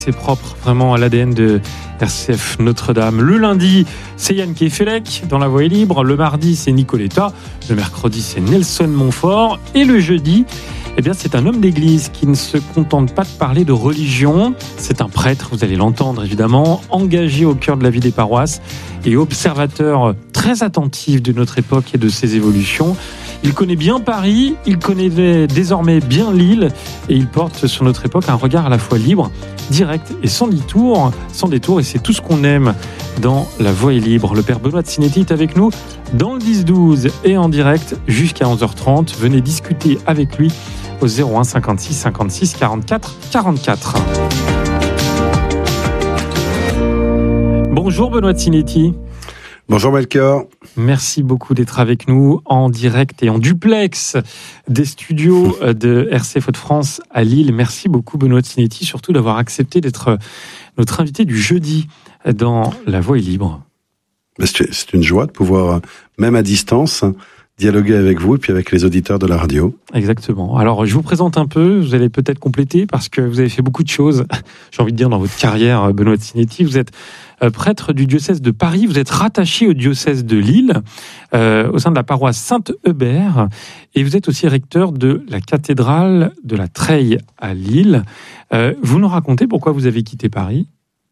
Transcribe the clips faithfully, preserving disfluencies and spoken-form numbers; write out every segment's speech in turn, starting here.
C'est propre vraiment à l'A D N de R C F Notre-Dame. Le lundi, c'est Yann Kefelec dans La Voix est libre. Le mardi, c'est Nicoletta. Le mercredi, c'est Nelson Montfort. Et le jeudi, eh bien, c'est un homme d'église qui ne se contente pas de parler de religion. C'est un prêtre, vous allez l'entendre évidemment, engagé au cœur de la vie des paroisses et observateur très attentif de notre époque et de ses évolutions. Il connaît bien Paris, il connaît désormais bien Lille et il porte sur notre époque un regard à la fois libre, direct et sans détour, sans détour, et c'est tout ce qu'on aime dans La Voix est libre. Le père Benoît de Sinetti est avec nous dans le dix douze et en direct jusqu'à onze heures trente. Venez discuter avec lui au zéro un cinquante-six cinquante-six quarante-quatre quarante-quatre. Bonjour Benoît de Sinetti. Bonjour Melchior. Merci beaucoup d'être avec nous en direct et en duplex des studios de R C F Hauts-de-France à Lille. Merci beaucoup Benoît de Sinetti, surtout d'avoir accepté d'être notre invité du jeudi dans La Voix est libre. C'est une joie de pouvoir, même à distance, dialoguer avec vous et puis avec les auditeurs de la radio. Exactement. Alors, je vous présente un peu, vous allez peut-être compléter parce que vous avez fait beaucoup de choses, j'ai envie de dire, dans votre carrière, Benoît de Sinetti. Vous êtes prêtre du diocèse de Paris, vous êtes rattaché au diocèse de Lille, euh, au sein de la paroisse Saint-Hubert, et vous êtes aussi recteur de la cathédrale de la Treille à Lille. Euh, vous nous racontez pourquoi vous avez quitté Paris ?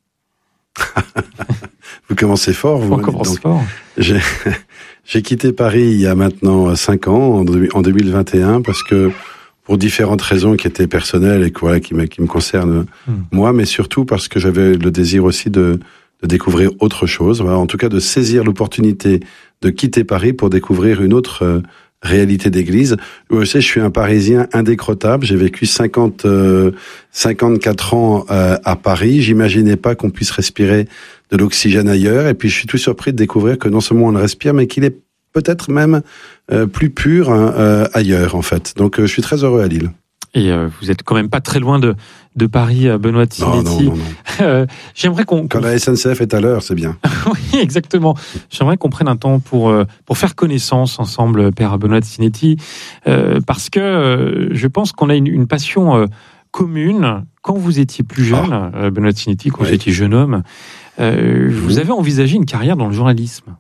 Vous commencez fort, vous. On commence donc, fort. J'ai, j'ai quitté Paris il y a maintenant cinq ans, en deux mille vingt et un, parce que pour différentes raisons qui étaient personnelles et que, voilà, qui me, qui me concernent hmm. moi, mais surtout parce que j'avais le désir aussi de, de découvrir autre chose, voilà, en tout cas de saisir l'opportunité de quitter Paris pour découvrir une autre euh, réalité d'église. Vous savez, je suis un Parisien indécrottable. J'ai vécu cinquante, euh, cinquante-quatre ans euh, à Paris. J'imaginais pas qu'on puisse respirer de l'oxygène ailleurs. Et puis, je suis tout surpris de découvrir que non seulement on le respire, mais qu'il est peut-être même euh, plus pur hein, euh, ailleurs, en fait. Donc, euh, je suis très heureux à Lille. Et euh, vous êtes quand même pas très loin de, de Paris, Benoît de Sinetti. Non, non, non, non. Euh, j'aimerais qu'on... Quand la S N C F est à l'heure, c'est bien. Oui, exactement. J'aimerais qu'on prenne un temps pour, euh, pour faire connaissance ensemble, père Benoît de Sinetti, euh, parce que euh, je pense qu'on a une, une passion euh, commune. Quand vous étiez plus jeune, oh. euh, Benoît de Sinetti, quand oui. vous étiez jeune homme, euh, mmh. vous avez envisagé une carrière dans le journalisme.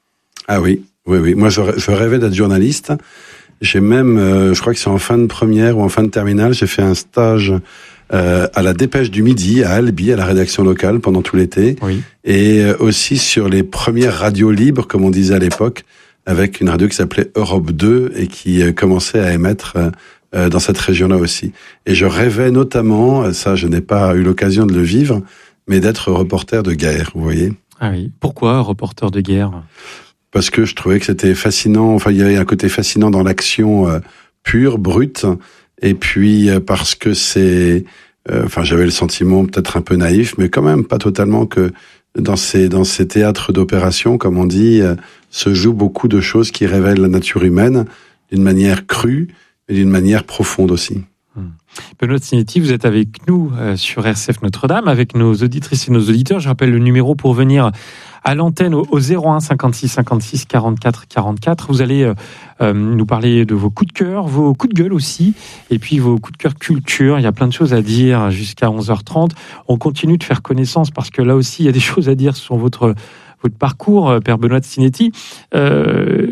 Ah oui, oui, oui. Moi, je, je rêvais d'être journaliste. J'ai même, euh, je crois que c'est en fin de première ou en fin de terminale, j'ai fait un stage euh, à la Dépêche du Midi, à Albi, à la rédaction locale, pendant tout l'été. Oui. Et euh, aussi sur les premières radios libres, comme on disait à l'époque, avec une radio qui s'appelait Europe deux et qui euh, commençait à émettre euh, dans cette région-là aussi. Et je rêvais notamment, ça je n'ai pas eu l'occasion de le vivre, mais d'être reporter de guerre, vous voyez. Ah oui. Pourquoi reporter de guerre ? Parce que je trouvais que c'était fascinant, enfin il y avait un côté fascinant dans l'action euh, pure, brute, et puis euh, parce que c'est, euh, enfin j'avais le sentiment peut-être un peu naïf, mais quand même pas totalement, que dans ces dans ces théâtres d'opération, comme on dit, euh, se jouent beaucoup de choses qui révèlent la nature humaine d'une manière crue et d'une manière profonde aussi. Hum. Benoît de Sinetti, vous êtes avec nous euh, sur R C F Notre-Dame, avec nos auditrices et nos auditeurs. Je rappelle le numéro pour venir à l'antenne au, au zéro un cinquante-six cinquante-six quarante-quatre quarante-quatre. Vous allez euh, euh, nous parler de vos coups de cœur, vos coups de gueule aussi, et puis vos coups de cœur culture. Il y a plein de choses à dire jusqu'à onze heures trente. On continue de faire connaissance parce que là aussi, il y a des choses à dire sur votre, votre parcours, père Benoît de Sinetti. Euh,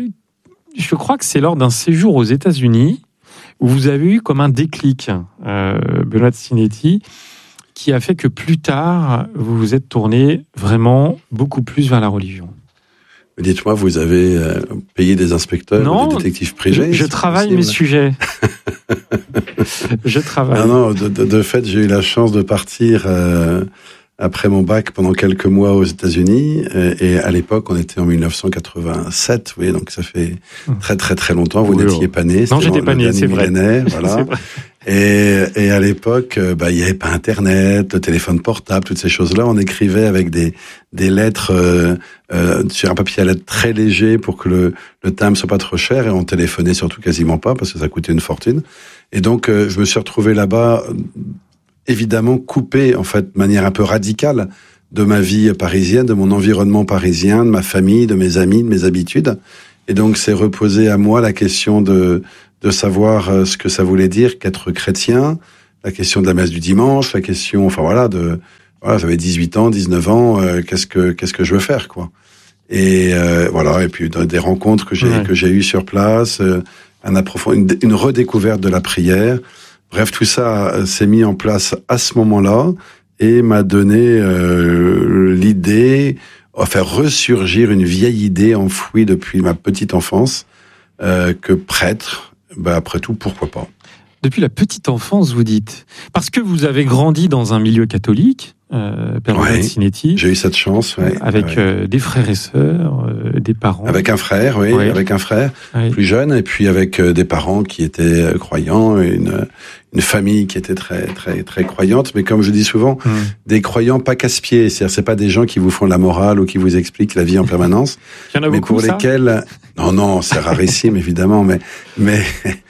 je crois que c'est lors d'un séjour aux États-Unis où vous avez eu comme un déclic, euh, Benoît de Sinetti, qui a fait que plus tard, vous vous êtes tourné vraiment beaucoup plus vers la religion. Dites-moi, vous avez euh, payé des inspecteurs non, ou des détectives privés ? Je, je travaille mes sujets. je travaille. Non, non, de, de, de fait, j'ai eu la chance de partir euh, après mon bac pendant quelques mois aux États-Unis. Et, et à l'époque, on était en dix-neuf cent quatre-vingt-sept, vous voyez, donc ça fait très très très longtemps. Vous oui, n'étiez pas né. Non, j'étais pas né, c'est vrai. Voilà. C'est vrai. Et, et à l'époque, bah, il n'y avait pas Internet, le téléphone portable, toutes ces choses-là. On écrivait avec des, des lettres euh, euh, sur un papier à lettres très léger pour que le, le timbre soit pas trop cher. Et on téléphonait surtout quasiment pas parce que ça coûtait une fortune. Et donc, euh, je me suis retrouvé là-bas, évidemment coupé, en fait, de manière un peu radicale de ma vie parisienne, de mon environnement parisien, de ma famille, de mes amis, de mes habitudes. Et donc, c'est reposé à moi la question de... de savoir ce que ça voulait dire qu'être chrétien, la question de la messe du dimanche, la question, enfin voilà, de, voilà, j'avais dix-huit ans, dix-neuf ans, euh, qu'est-ce que, qu'est-ce que je veux faire, quoi. Et euh, voilà, et puis des rencontres que j'ai ouais. que j'ai eues sur place, euh, un approfond, une, une redécouverte de la prière. Bref, tout ça s'est mis en place à ce moment-là et m'a donné euh, l'idée, à faire ressurgir une vieille idée enfouie depuis ma petite enfance, euh, que prêtre, bah après tout, pourquoi pas. Depuis la petite enfance, vous dites, parce que vous avez grandi dans un milieu catholique. Euh, Père ouais, Sinetti, j'ai eu cette chance, ouais, avec ouais. Euh, des frères et sœurs, euh, des parents. Avec un frère, oui, ouais. avec un frère ouais. plus jeune, et puis avec euh, des parents qui étaient euh, croyants, une une famille qui était très très très croyante, mais comme je dis souvent, mmh. des croyants pas casse-pieds, c'est-à-dire c'est pas des gens qui vous font la morale ou qui vous expliquent la vie en permanence, Il y en a mais beaucoup, pour ça lesquels, non non, c'est rarissime évidemment, mais mais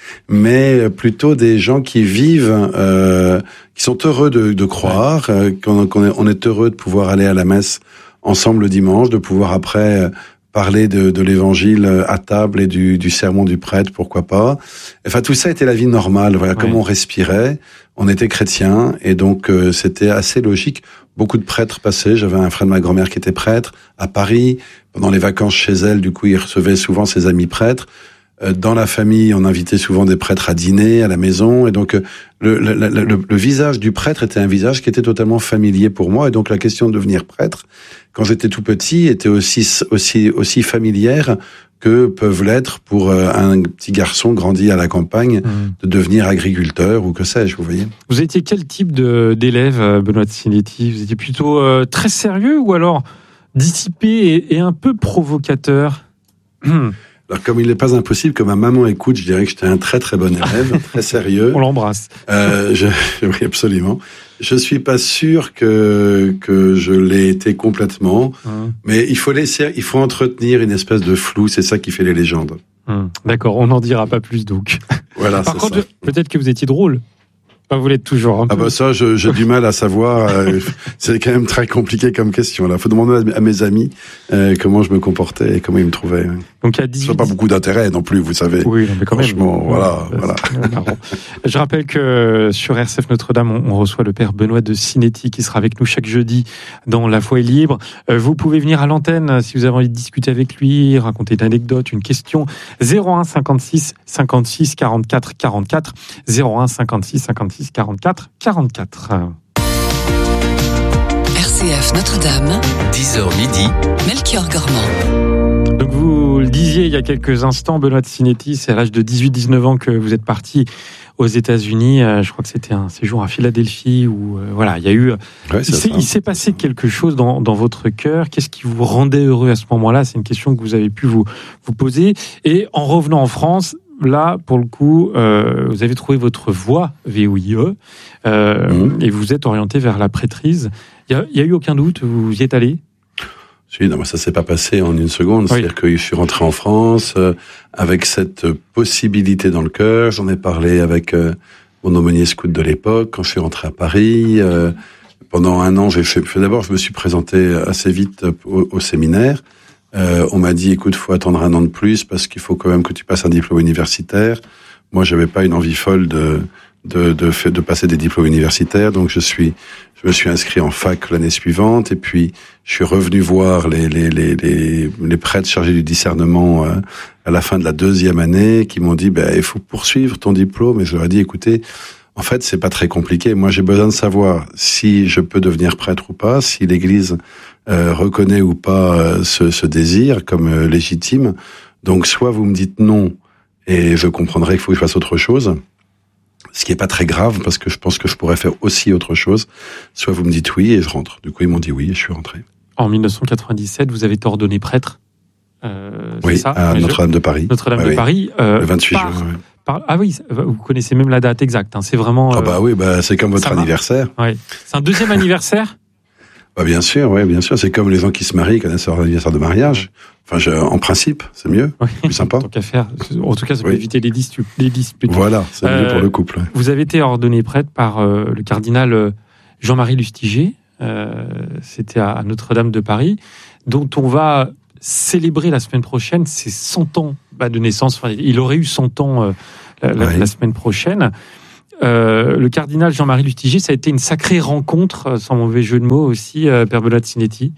mais plutôt des gens qui vivent, euh, qui sont heureux de, de croire, euh, qu'on, qu'on est, on est heureux de pouvoir aller à la messe ensemble le dimanche, de pouvoir après euh, parler de, de l'évangile à table et du, du sermon du prêtre, pourquoi pas. Enfin, tout ça était la vie normale. Voilà, ouais. Comme on respirait, on était chrétien, et donc euh, c'était assez logique. Beaucoup de prêtres passaient. J'avais un frère de ma grand-mère qui était prêtre à Paris. Pendant les vacances chez elle, du coup, il recevait souvent ses amis prêtres. Dans la famille, on invitait souvent des prêtres à dîner à la maison, et donc le, le, le, le visage du prêtre était un visage qui était totalement familier pour moi, et donc la question de devenir prêtre, quand j'étais tout petit, était aussi aussi aussi familière que peuvent l'être pour un petit garçon grandi à la campagne, mmh. de devenir agriculteur ou que sais-je, vous voyez. Vous étiez quel type de, d'élève, Benoît de Sinetti ? Vous étiez plutôt euh, très sérieux ou alors dissipé et, et un peu provocateur ? Alors, comme il n'est pas impossible que ma maman écoute, je dirais que j'étais un très très bon élève, très sérieux. On l'embrasse. Euh, je, oui, absolument. Je suis pas sûr que que je l'ai été complètement, hum. mais il faut laisser, il faut entretenir une espèce de flou. C'est ça qui fait les légendes. Hum. D'accord, on n'en dira pas plus donc. Voilà. Par c'est contre, ça. Je, peut-être que vous étiez drôle. Enfin, vous l'êtes toujours un peu. Ah bah ça, je, j'ai du mal à savoir. Euh, c'est quand même très compliqué comme question. Là, faut demander à mes amis euh, comment je me comportais et comment ils me trouvaient. Donc à dix-huit... Ça n'a pas beaucoup d'intérêt non plus, vous savez. Oui, mais quand Franchement, même. voilà, c'est, voilà. C'est Je rappelle que sur R C F Notre-Dame, on, on reçoit le père Benoît de Sinetti qui sera avec nous chaque jeudi dans La Foi est libre. Euh, vous pouvez venir à l'antenne si vous avez envie de discuter avec lui, raconter une anecdote, une question. zéro un cinquante-six cinquante-six quarante-quatre quarante-quatre. zéro un cinquante-six cinquante-six quarante-quatre quarante-quatre. R C F Notre-Dame, dix heures midi, Melchior Gormand. Donc vous le disiez il y a quelques instants, Benoît de Sinetti, c'est à l'âge de dix-huit dix-neuf ans que vous êtes parti aux États-Unis. Euh, je crois que c'était un séjour à Philadelphie où euh, voilà, il y a eu. Ouais, il, s'est, il s'est passé quelque chose dans, dans votre cœur. Qu'est-ce qui vous rendait heureux à ce moment-là ? C'est une question que vous avez pu vous vous poser. Et en revenant en France, là, pour le coup, euh, vous avez trouvé votre voie V O I E euh, mmh. et vous êtes orienté vers la prêtrise. Il n'y a, a eu aucun doute, vous y êtes allé ? Oui, non, mais ça s'est pas passé en une seconde. Oui. C'est-à-dire que je suis rentré en France euh, avec cette possibilité dans le cœur. J'en ai parlé avec euh, mon aumônier scout de l'époque quand je suis rentré à Paris. Euh, pendant un an, j'ai fait, fait d'abord, je me suis présenté assez vite au, au séminaire. Euh, on m'a dit, écoute, faut attendre un an de plus parce qu'il faut quand même que tu passes un diplôme universitaire. Moi, j'avais pas une envie folle de de de, de, de passer des diplômes universitaires, donc je suis je me suis inscrit en fac l'année suivante et puis je suis revenu voir les les les les, les prêtres chargés du discernement euh, à la fin de la deuxième année qui m'ont dit ben il faut poursuivre ton diplôme, et je leur ai dit écoutez, en fait c'est pas très compliqué, moi j'ai besoin de savoir si je peux devenir prêtre ou pas, si l'Église euh, reconnaît ou pas euh, ce, ce désir comme euh, légitime, donc soit vous me dites non et je comprendrai qu'il faut que je fasse autre chose, ce qui est pas très grave parce que je pense que je pourrais faire aussi autre chose. Soit vous me dites oui et je rentre. Du coup, ils m'ont dit oui et je suis rentré. En dix-neuf cent quatre-vingt-dix-sept, vous avez été ordonné prêtre. Euh, oui, c'est ça, à Notre-Dame de Paris. Notre-Dame ouais, de oui. Paris. Euh, le vingt-huit par, juin. Ouais. Par, ah oui, vous connaissez même la date exacte. Hein, c'est vraiment. Euh, ah bah oui, bah c'est comme votre anniversaire. Ouais. C'est un deuxième anniversaire. Bah bien sûr, ouais, bien sûr. C'est comme les gens qui se marient, qui connaissent leur anniversaire de mariage. Enfin, je, en principe, c'est mieux, oui. plus sympa. Tant qu'à faire. En tout cas, ça peut oui. éviter les disputes. Les disputes. Voilà, c'est euh, mieux pour le couple. Vous avez été ordonné prêtre par euh, le cardinal Jean-Marie Lustiger. Euh, c'était à Notre-Dame de Paris, dont on va célébrer la semaine prochaine ses cent ans bah, de naissance. Enfin, il aurait eu cent ans euh, la, ouais. la semaine prochaine. Euh, le cardinal Jean-Marie Lustiger, ça a été une sacrée rencontre, sans mauvais jeu de mots aussi, euh, Père Benoît de Sinetti.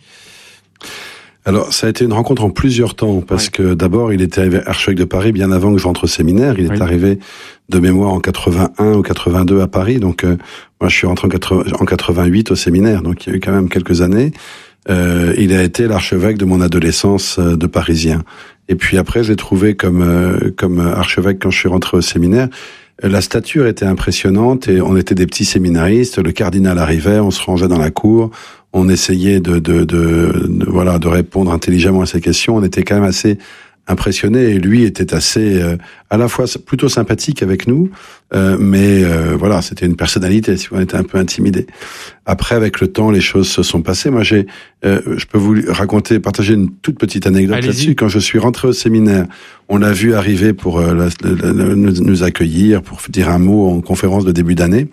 Alors, ça a été une rencontre en plusieurs temps, parce ouais. que d'abord, il était archevêque de Paris bien avant que je rentre au séminaire. Il est oui. arrivé de mémoire en quatre-vingt-un ou quatre-vingt-deux à Paris. Donc, euh, moi, je suis rentré en quatre-vingt-huit au séminaire. Donc, il y a eu quand même quelques années. Euh, il a été l'archevêque de mon adolescence euh, de Parisien. Et puis après, je l'ai trouvé comme, euh, comme archevêque quand je suis rentré au séminaire. La stature était impressionnante et on était des petits séminaristes. Le cardinal arrivait, on se rangeait dans la cour. On essayait de, de, de, de, voilà, de répondre intelligemment à ces questions. On était quand même assez impressionné et lui était assez, euh, à la fois plutôt sympathique avec nous, euh, mais euh, voilà, c'était une personnalité. On était un peu intimidé. Après, avec le temps, les choses se sont passées. Moi, j'ai, euh, je peux vous raconter, partager une toute petite anecdote Allez-y. là-dessus. Quand je suis rentré au séminaire, on l'a vu arriver pour euh, la, la, la, nous accueillir, pour dire un mot en conférence de début d'année.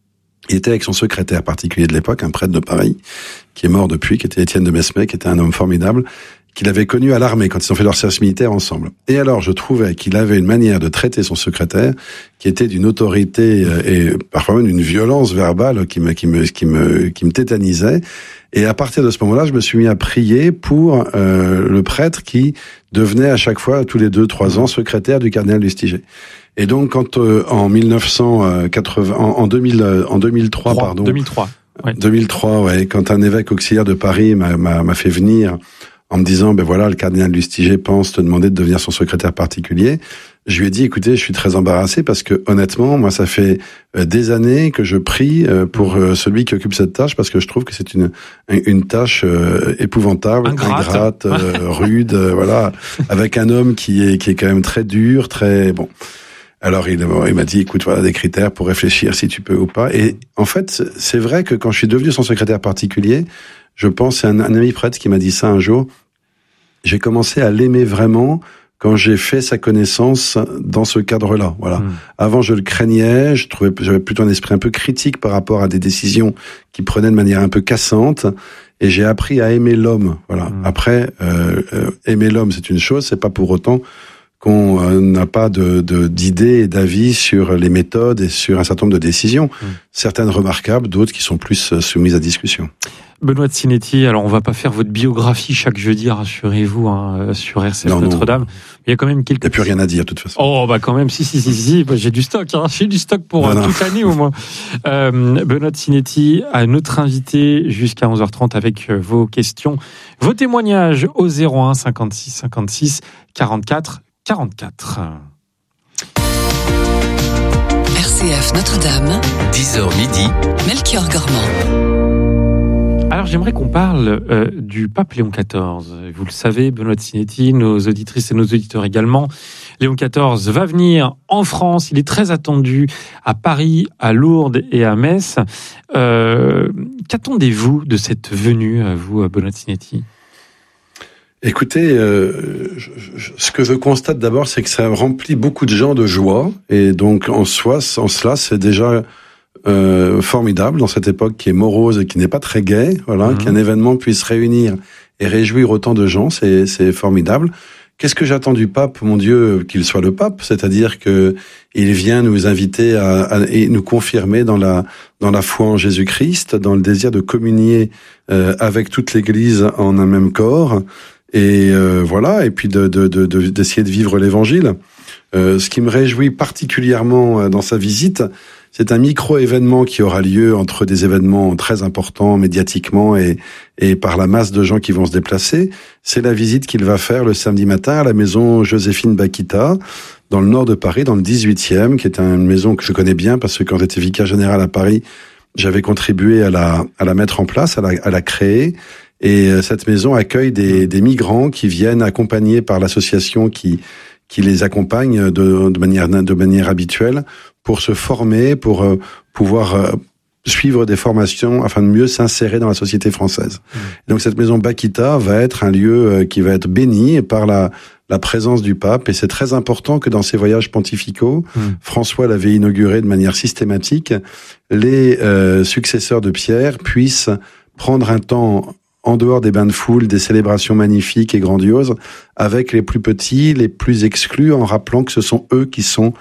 Il était avec son secrétaire particulier de l'époque, un prêtre de Paris, qui est mort depuis, qui était Étienne de Mesmer, qui était un homme formidable, qu'il avait connu à l'armée quand ils ont fait leur service militaire ensemble. Et alors, je trouvais qu'il avait une manière de traiter son secrétaire qui était d'une autorité et parfois même d'une violence verbale qui me, qui me, qui me, qui me tétanisait. Et à partir de ce moment-là, je me suis mis à prier pour euh, le prêtre qui devenait à chaque fois, tous les deux, trois ans, secrétaire du cardinal Lustiger. Et donc, quand euh, en mille neuf cent quatre-vingts, en, en deux mille, en deux mille trois, pardon, deux mille trois, ouais. deux mille trois, ouais, quand un évêque auxiliaire de Paris m'a, m'a, m'a fait venir en me disant, ben voilà, le cardinal Lustiger pense te demander de devenir son secrétaire particulier. Je lui ai dit, écoutez, je suis très embarrassé parce que honnêtement, moi, ça fait euh, des années que je prie euh, pour euh, celui qui occupe cette tâche parce que je trouve que c'est une une tâche euh, épouvantable, ingrate, ingrate euh, rude, euh, voilà, avec un homme qui est qui est quand même très dur, très bon. Alors il, il m'a dit, écoute, voilà des critères pour réfléchir si tu peux ou pas. Et en fait, c'est vrai que quand je suis devenu son secrétaire particulier, je pense, c'est un, un ami prêtre qui m'a dit ça un jour, j'ai commencé à l'aimer vraiment quand j'ai fait sa connaissance dans ce cadre-là. Voilà. Mmh. Avant, je le craignais, je trouvais, j'avais plutôt un esprit un peu critique par rapport à des décisions qu'il prenait de manière un peu cassante. Et j'ai appris à aimer l'homme. Voilà. Mmh. Après, euh, euh, aimer l'homme, c'est une chose, c'est pas pour autant qu'on euh, n'a pas de, de, d'idées et d'avis sur les méthodes et sur un certain nombre de décisions. Mmh. Certaines remarquables, d'autres qui sont plus euh, soumises à discussion. Benoît de Sinetti, alors on va pas faire votre biographie chaque jeudi, rassurez-vous, hein, sur R C F non, Notre-Dame. Non. Il y a quand même quelques... Il n'y a plus rien à dire, de toute façon. Oh, bah quand même, si, si, si, si, bah, j'ai du stock, hein, j'ai du stock pour euh, toute l'année au moins. Euh, Benoît de Sinetti, à notre invité jusqu'à onze heures trente avec euh, vos questions, vos témoignages au zéro un cinquante-six cinquante-six quarante-quatre quarante-quatre. R C F Notre-Dame, dix heures midi, Melchior Gormand. Alors j'aimerais qu'on parle euh, du pape Léon quatorze. Vous le savez, Benoît de Sinetti, nos auditrices et nos auditeurs également. Léon quatorze va venir en France. Il est très attendu à Paris, à Lourdes et à Metz. Euh, qu'attendez-vous de cette venue, vous, Benoît de Sinetti ? Écoutez, euh, je, je, ce que je constate d'abord, c'est que ça remplit beaucoup de gens de joie. Et donc en soi, en cela, c'est déjà... Euh, formidable dans cette époque qui est morose et qui n'est pas très gaie, voilà, mmh. qu'un événement puisse réunir et réjouir autant de gens, c'est, c'est formidable. Qu'est-ce que j'attends du pape, mon Dieu, qu'il soit le pape, c'est-à-dire que il vient nous inviter à, à et nous confirmer dans la dans la foi en Jésus-Christ, dans le désir de communier euh, avec toute l'Église en un même corps, et euh, voilà, et puis de, de, de, de d'essayer de vivre l'Évangile. Euh, ce qui me réjouit particulièrement dans sa visite, c'est un micro-événement qui aura lieu entre des événements très importants médiatiquement et, et par la masse de gens qui vont se déplacer. C'est la visite qu'il va faire le samedi matin à la maison Joséphine Bakhita, dans le nord de Paris, dans le dix-huitième, qui est une maison que je connais bien parce que quand j'étais vicaire général à Paris, j'avais contribué à la, à la mettre en place, à la, à la créer. Et cette maison accueille des, des migrants qui viennent accompagnés par l'association qui qui les accompagne de, de manière de manière habituelle pour se former, pour euh, pouvoir euh, suivre des formations afin de mieux s'insérer dans la société française. Mmh. Donc cette maison Bakhita va être un lieu euh, qui va être béni par la la présence du pape, et c'est très important que dans ces voyages pontificaux, mmh. François l'avait inauguré de manière systématique, les euh, successeurs de Pierre puissent prendre un temps en dehors des bains de foule, des célébrations magnifiques et grandioses, avec les plus petits, les plus exclus, en rappelant que ce sont eux qui sont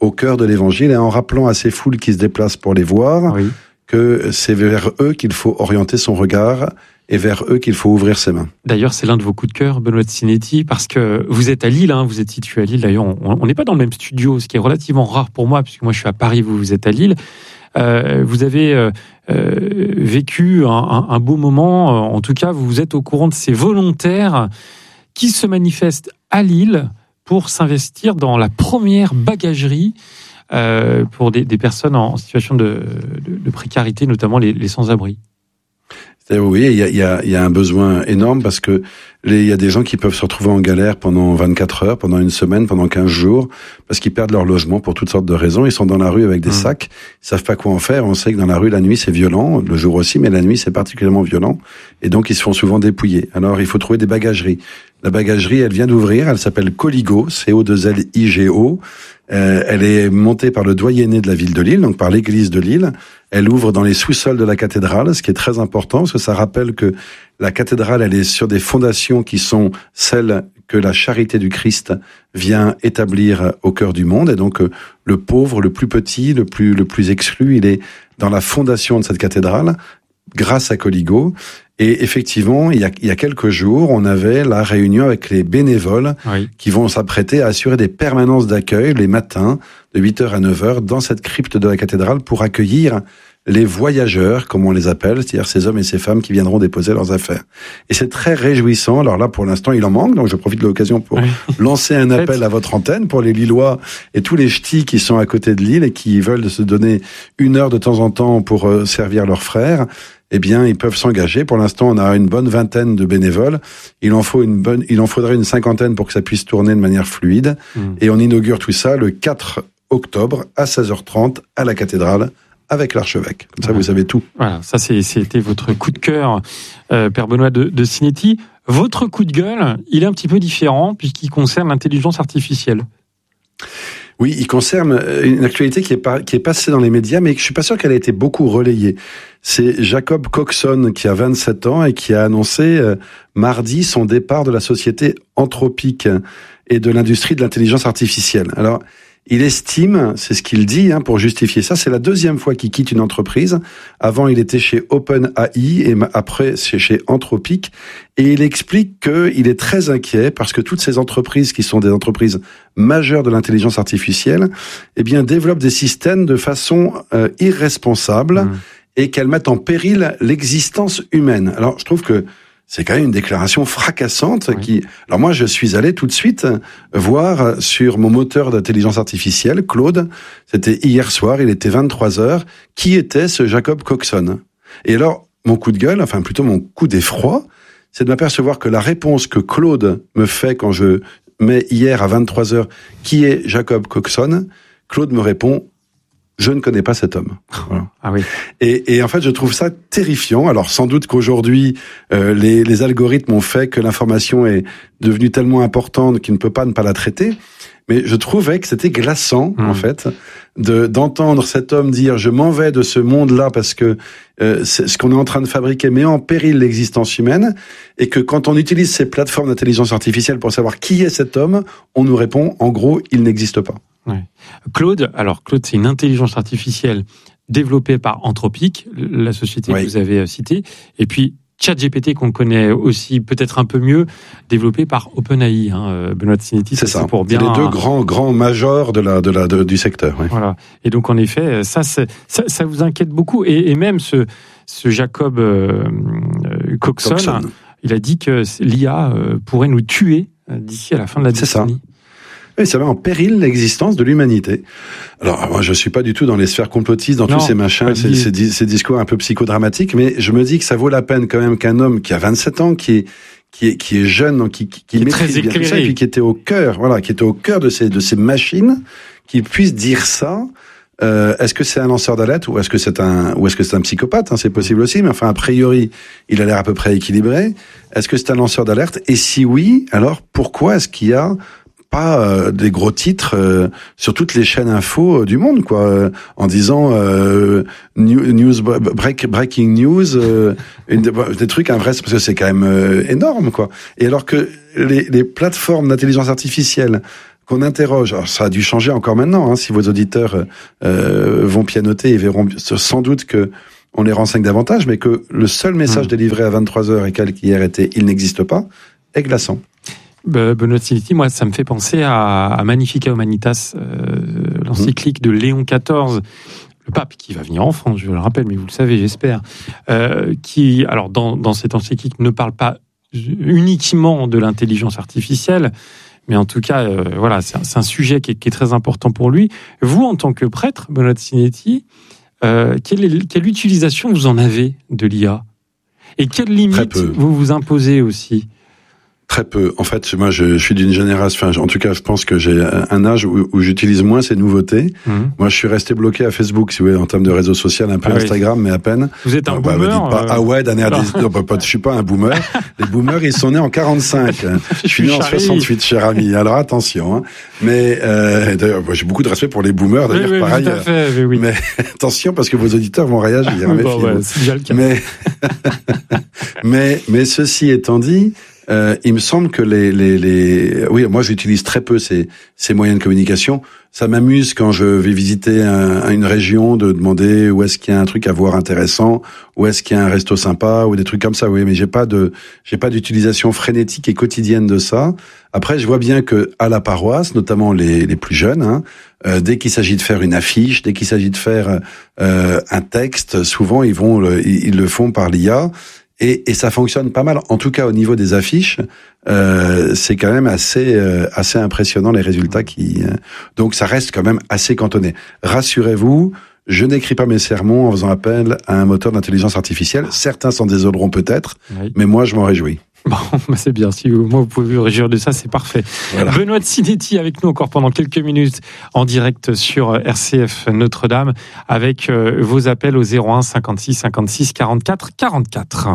au cœur de l'évangile et en rappelant à ces foules qui se déplacent pour les voir oui. que c'est vers eux qu'il faut orienter son regard et vers eux qu'il faut ouvrir ses mains. D'ailleurs, c'est l'un de vos coups de cœur, Benoît de Sinetti, parce que vous êtes à Lille, hein, vous êtes situé à Lille. D'ailleurs, on n'est pas dans le même studio, ce qui est relativement rare pour moi, puisque moi je suis à Paris, vous, vous êtes à Lille. Euh, vous avez euh, euh, vécu un, un, un beau moment, en tout cas, vous êtes au courant de ces volontaires qui se manifestent à Lille pour s'investir dans la première bagagerie euh, pour des, des personnes en situation de, de, de précarité, notamment les, les sans-abri. Oui, il y a, il y a, il y a un besoin énorme parce que les, il y a des gens qui peuvent se retrouver en galère pendant vingt-quatre heures, pendant une semaine, pendant quinze jours, parce qu'ils perdent leur logement pour toutes sortes de raisons. Ils sont dans la rue avec des mmh. sacs, ils savent pas quoi en faire. On sait que dans la rue, la nuit, c'est violent, le jour aussi, mais la nuit, c'est particulièrement violent. Et donc, ils se font souvent dépouiller. Alors, il faut trouver des bagageries. La bagagerie, elle vient d'ouvrir, elle s'appelle Coligo, C O deux L I G O. Euh, elle est montée par le doyenné de la ville de Lille, donc par l'église de Lille. Elle ouvre dans les sous-sols de la cathédrale, ce qui est très important, parce que ça rappelle que la cathédrale, elle est sur des fondations qui sont celles que la charité du Christ vient établir au cœur du monde. Et donc, le pauvre, le plus petit, le plus, le plus exclu, il est dans la fondation de cette cathédrale, grâce à Coligo. Et effectivement, il y a, il y a quelques jours, on avait la réunion avec les bénévoles oui. qui vont s'apprêter à assurer des permanences d'accueil les matins de huit heures à neuf heures dans cette crypte de la cathédrale pour accueillir les voyageurs, comme on les appelle, c'est-à-dire ces hommes et ces femmes qui viendront déposer leurs affaires. Et c'est très réjouissant. Alors là, pour l'instant, il en manque, donc je profite de l'occasion pour oui. lancer un appel à votre antenne pour les Lillois et tous les ch'tis qui sont à côté de Lille et qui veulent se donner une heure de temps en temps pour euh, servir leurs frères. Eh bien, ils peuvent s'engager. Pour l'instant, on a une bonne vingtaine de bénévoles. Il en faut une bonne, il en faudrait une cinquantaine pour que ça puisse tourner de manière fluide. Mmh. Et on inaugure tout ça le quatre octobre à seize heures trente à la cathédrale avec l'archevêque. Comme ça, voilà. Vous savez tout. Voilà, ça c'est, c'était votre coup de cœur, euh, Père Benoît de, de Sinetti. Votre coup de gueule, il est un petit peu différent puisqu'il concerne l'intelligence artificielle. Oui, il concerne une actualité qui est, pas, qui est passée dans les médias, mais je suis pas sûr qu'elle ait été beaucoup relayée. C'est Jacob Coxon qui a vingt-sept ans et qui a annoncé euh, mardi son départ de la société Anthropic et de l'industrie de l'intelligence artificielle. Alors, il estime, c'est ce qu'il dit, hein, pour justifier ça, c'est la deuxième fois qu'il quitte une entreprise. Avant, il était chez OpenAI et après, c'est chez Anthropic. Et il explique qu'il est très inquiet parce que toutes ces entreprises qui sont des entreprises majeures de l'intelligence artificielle, eh bien, développent des systèmes de façon euh, irresponsable mmh. et qu'elles mettent en péril l'existence humaine. Alors, je trouve que c'est quand même une déclaration fracassante oui. qui... Alors moi, je suis allé tout de suite voir sur mon moteur d'intelligence artificielle, Claude, c'était hier soir, il était vingt-trois heures, qui était ce Jacob Coxon. Et alors, mon coup de gueule, enfin plutôt mon coup d'effroi, c'est de m'apercevoir que la réponse que Claude me fait quand je mets hier à vingt-trois heures, qui est Jacob Coxon, Claude me répond, je ne connais pas cet homme. Voilà. Ah oui. Et, et en fait, je trouve ça terrifiant. Alors, sans doute qu'aujourd'hui, euh, les, les algorithmes ont fait que l'information est devenue tellement importante qu'il ne peut pas ne pas la traiter. Mais je trouvais que c'était glaçant, mmh. en fait, de d'entendre cet homme dire « je m'en vais de ce monde-là parce que euh, c'est, ce qu'on est en train de fabriquer met en péril l'existence humaine » et que quand on utilise ces plateformes d'intelligence artificielle pour savoir qui est cet homme, on nous répond « en gros, il n'existe pas ». Ouais. Claude, alors Claude, c'est une intelligence artificielle développée par Anthropic, la société oui. que vous avez citée, et puis ChatGPT qu'on connaît aussi peut-être un peu mieux, développé par OpenAI. Hein, Benoît de Sinetti, c'est ça. C'est pour bien. C'est les deux grands grands majors de la de la de, du secteur. Oui. Voilà. Et donc en effet, ça ça, ça vous inquiète beaucoup, et, et même ce ce Jacob euh, Coxon, Coxon, il a dit que l'I A euh, pourrait nous tuer d'ici à la fin de la décennie. C'est ça. Oui, ça met en péril l'existence de l'humanité. Alors, moi, je suis pas du tout dans les sphères complotistes, dans non, tous ces machins, ces, ces, ces discours un peu psychodramatiques, mais je me dis que ça vaut la peine quand même qu'un homme qui a vingt-sept ans, qui est, qui est, qui est jeune, qui, qui, qui maîtrise bien tout ça, et puis qui était au cœur, voilà, qui était au cœur de ces, de ces machines, qui puisse dire ça. Euh, est-ce que c'est un lanceur d'alerte ou est-ce que c'est un ou est-ce que c'est un psychopathe, hein, c'est possible aussi, mais enfin a priori il a l'air à peu près équilibré. Est-ce que c'est un lanceur d'alerte? Et si oui, alors pourquoi est-ce qu'il y a pas euh, des gros titres euh, sur toutes les chaînes info euh, du monde, quoi, euh, en disant euh, news break, breaking news, euh, une, des trucs invraisemblables, parce que c'est quand même euh, énorme, quoi. Et alors que les, les plateformes d'intelligence artificielle qu'on interroge. Alors ça a dû changer encore maintenant, hein, si vos auditeurs euh, vont pianoter, ils verront sans doute que on les renseigne davantage, mais que le seul message mmh. délivré à vingt-trois heures et quelques hier était « il n'existe pas », est glaçant. Benoît Sinetti, moi, ça me fait penser à, à Magnificat Humanitas, euh, l'encyclique mmh. de Léon quatorze, le pape qui va venir en France, je le rappelle, mais vous le savez, j'espère, euh, qui, alors dans, dans cette encyclique, ne parle pas uniquement de l'intelligence artificielle, mais en tout cas, euh, voilà, c'est un, c'est un sujet qui est, qui est très important pour lui. Vous, en tant que prêtre, Benoît Sinetti, euh, quelle, est, quelle utilisation vous en avez de l'I A ? Et quelles limites vous vous imposez aussi ? Très peu. En fait, moi, je, je suis d'une génération, enfin, en tout cas, je pense que j'ai un âge où, où j'utilise moins ces nouveautés. Mmh. Moi, je suis resté bloqué à Facebook, si vous voulez, en termes de réseau social, un peu ah Instagram, oui. mais à peine. Vous êtes un bah, boomer bah, pas, euh... Ah ouais, d'année à dix... non, pas, je suis pas un boomer. Les boomers, ils sont nés en quarante-cinq. Je suis né en soixante-huit, cher ami. Alors, attention, hein. Mais, euh, d'ailleurs, j'ai beaucoup de respect pour les boomers, d'ailleurs, oui, oui, pareil. Tout à fait, mais, oui. mais attention, parce que vos auditeurs vont réagir. Bon, ouais, c'est déjà le cas. Mais, mais, mais ceci étant dit, Euh, il me semble que les, les, les, oui, moi j'utilise très peu ces, ces moyens de communication. Ça m'amuse quand je vais visiter un, une région de demander où est-ce qu'il y a un truc à voir intéressant, où est-ce qu'il y a un resto sympa ou des trucs comme ça. Oui, mais j'ai pas de, j'ai pas d'utilisation frénétique et quotidienne de ça. Après, je vois bien que à la paroisse, notamment les, les plus jeunes, hein, euh, dès qu'il s'agit de faire une affiche, dès qu'il s'agit de faire euh, un texte, souvent ils vont, le, ils, ils le font par l'I A. Et, et ça fonctionne pas mal. En tout cas, au niveau des affiches, euh, c'est quand même assez euh, assez impressionnant les résultats qui. Euh, donc, ça reste quand même assez cantonné. Rassurez-vous, je n'écris pas mes sermons en faisant appel à un moteur d'intelligence artificielle. Certains s'en désoleront peut-être, oui. mais moi, je m'en réjouis. Bon, bah c'est bien. Si vous, moi, vous pouvez vous réjouir de ça, c'est parfait. Voilà. Benoît Sinetti avec nous encore pendant quelques minutes en direct sur R C F Notre-Dame avec euh, vos appels au zéro un cinquante-six cinquante-six quarante-quatre quarante-quatre.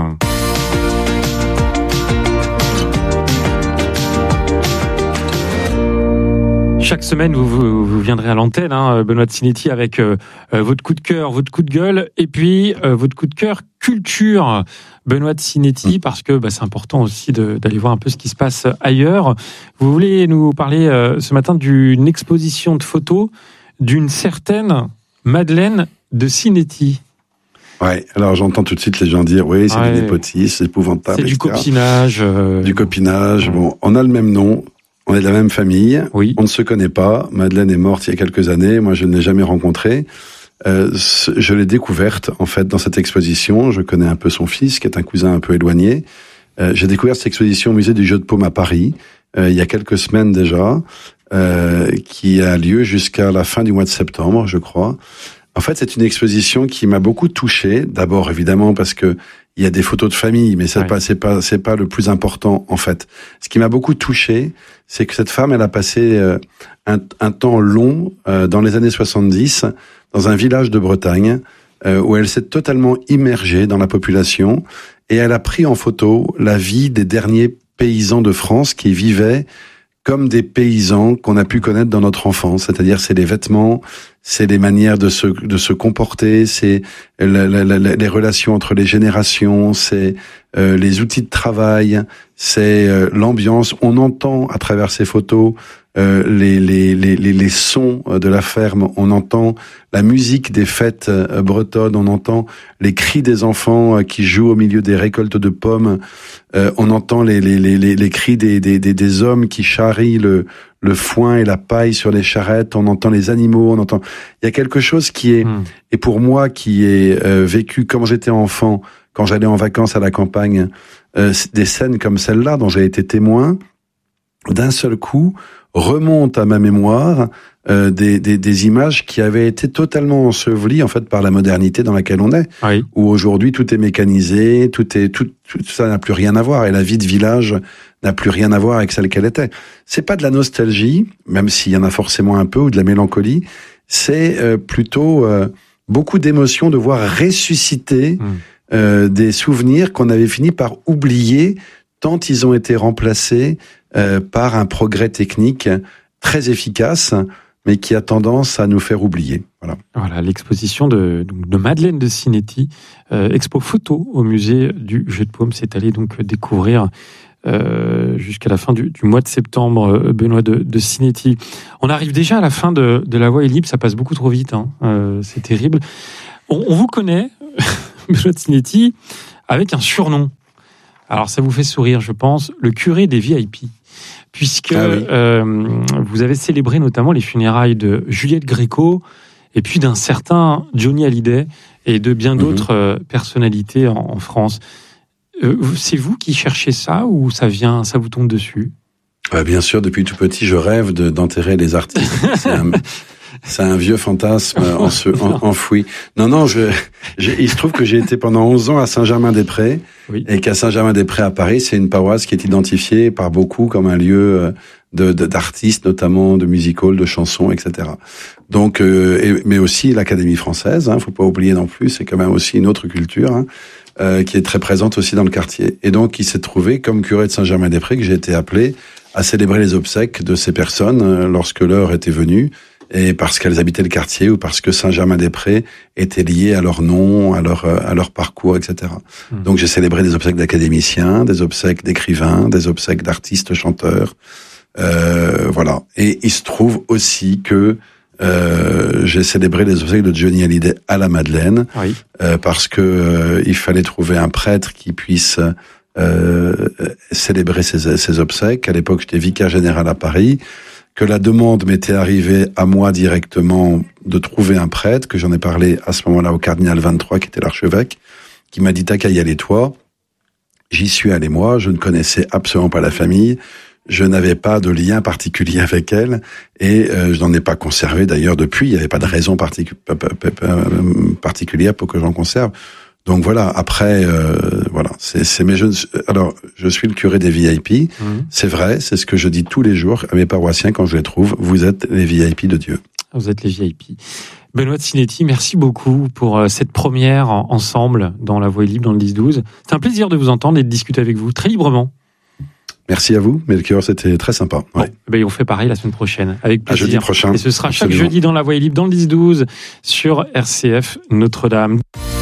Chaque semaine, vous, vous, vous viendrez à l'antenne, hein, Benoît Sinetti, avec euh, votre coup de cœur, votre coup de gueule, et puis euh, votre coup de cœur culture, Benoît Sinetti, parce que bah, c'est important aussi de, d'aller voir un peu ce qui se passe ailleurs. Vous voulez nous parler euh, ce matin d'une exposition de photos d'une certaine Madeleine de Sinetti. Ouais, alors j'entends tout de suite les gens dire oui, c'est ouais. du népotisme, c'est épouvantable. C'est du et cetera. copinage. Euh... Du copinage. Ouais. Bon, on a le même nom. On est de la même famille, oui. On ne se connaît pas. Madeleine est morte il y a quelques années, moi je ne l'ai jamais rencontrée. Euh, je l'ai découverte en fait dans cette exposition. Je connais un peu son fils, qui est un cousin un peu éloigné. Euh, j'ai découvert cette exposition au musée du Jeu de Paume à Paris, euh, il y a quelques semaines déjà, euh, qui a lieu jusqu'à la fin du mois de septembre, je crois. En fait, c'est une exposition qui m'a beaucoup touché. D'abord, évidemment, parce que il y a des photos de famille, mais c'est ouais. pas, c'est pas, c'est pas le plus important, en fait. Ce qui m'a beaucoup touché, c'est que cette femme, elle a passé euh, un, un temps long, euh, dans les années soixante-dix, dans un village de Bretagne, euh, où elle s'est totalement immergée dans la population, et elle a pris en photo la vie des derniers paysans de France qui vivaient comme des paysans qu'on a pu connaître dans notre enfance, c'est-à-dire c'est les vêtements, c'est les manières de se de se comporter, c'est la, la, la, les relations entre les générations, c'est euh, les outils de travail, c'est euh, l'ambiance. On entend à travers ces photos euh, les, les les les les sons de la ferme, on entend la musique des fêtes euh, bretonnes, on entend les cris des enfants euh, qui jouent au milieu des récoltes de pommes, euh, on entend les les les les, les cris des des des des hommes qui charrient le le foin et la paille sur les charrettes, on entend les animaux, on entend. Il y a quelque chose qui est, mmh. et pour moi qui est euh, vécu quand j'étais enfant, quand j'allais en vacances à la campagne, euh, des scènes comme celle-là dont j'ai été témoin, d'un seul coup remontent à ma mémoire euh, des, des, des images qui avaient été totalement ensevelies en fait par la modernité dans laquelle on est, oui. où aujourd'hui tout est mécanisé, tout est tout, tout ça n'a plus rien à voir et la vie de village n'a plus rien à voir avec celle qu'elle était. C'est pas de la nostalgie, même s'il y en a forcément un peu, ou de la mélancolie. C'est euh, plutôt euh, beaucoup d'émotions de voir ressusciter mmh. euh, des souvenirs qu'on avait fini par oublier tant ils ont été remplacés euh, par un progrès technique très efficace, mais qui a tendance à nous faire oublier. Voilà. Voilà, l'exposition de, donc, de Madeleine de Sinetti, euh, expo photo au musée du Jeu de Paume, c'est allé donc découvrir euh, jusqu'à la fin du, du mois de septembre, Benoît de, de Sinetti. On arrive déjà à la fin de, de La Voix est libre, ça passe beaucoup trop vite, hein. euh, c'est terrible. On, on vous connaît, Benoît de Sinetti, avec un surnom. Alors ça vous fait sourire, je pense, le curé des V I P. Puisque ah oui. euh, vous avez célébré notamment les funérailles de Juliette Gréco et puis d'un certain Johnny Hallyday et de bien d'autres mmh. personnalités en, en France. Euh, c'est vous qui cherchez ça ou ça vient, ça vous tombe dessus ? euh, Bien sûr, depuis tout petit, je rêve de, d'enterrer les artistes. C'est un, c'est un vieux fantasme en, en, enfoui. Non, non, je, je, il se trouve que j'ai été pendant onze ans à Saint-Germain-des-Prés, oui. et qu'à Saint-Germain-des-Prés à Paris, c'est une paroisse qui est identifiée par beaucoup comme un lieu de, de, d'artistes, notamment de music-hall, de chansons, et cetera. Donc, euh, et, mais aussi l'Académie française, hein, faut pas oublier non plus, c'est quand même aussi une autre culture, hein, euh, qui est très présente aussi dans le quartier. Et donc, il s'est trouvé, comme curé de Saint-Germain-des-Prés, que j'ai été appelé à célébrer les obsèques de ces personnes euh, lorsque l'heure était venue, et parce qu'elles habitaient le quartier ou parce que Saint-Germain-des-Prés était lié à leur nom, à leur à leur parcours, et cetera. Mmh. Donc j'ai célébré des obsèques d'académiciens, des obsèques d'écrivains, des obsèques d'artistes chanteurs, euh, voilà. Et il se trouve aussi que euh, j'ai célébré les obsèques de Johnny Hallyday à la Madeleine, oui. euh, parce que euh, il fallait trouver un prêtre qui puisse euh, célébrer ces, ces obsèques. À l'époque, j'étais vicaire général à Paris. Que la demande m'était arrivée à moi directement de trouver un prêtre, que j'en ai parlé à ce moment-là au cardinal vingt-trois, qui était l'archevêque, qui m'a dit « T'as qu'à y aller toi ». J'y suis allé moi, je ne connaissais absolument pas la famille, je n'avais pas de lien particulier avec elle, et euh, je n'en ai pas conservé d'ailleurs depuis, il n'y avait pas de raison particu- particulière pour que j'en conserve. Donc voilà, après, euh, voilà, c'est, c'est mes jeunes. Alors, je suis le curé des V I P. Mmh. C'est vrai, c'est ce que je dis tous les jours à mes paroissiens quand je les trouve. Vous êtes les V I P de Dieu. Vous êtes les V I P. Benoît de Sinetti, merci beaucoup pour cette première ensemble dans La Voix est libre, dans le dix douze. C'est un plaisir de vous entendre et de discuter avec vous très librement. Merci à vous, Melchior, c'était très sympa. Ouais. Bon, ben on fait pareil la semaine prochaine, avec plaisir. À jeudi prochain. Et ce sera Absolument. Chaque jeudi dans La Voix est libre, dans le dix douze, sur R C F Notre-Dame.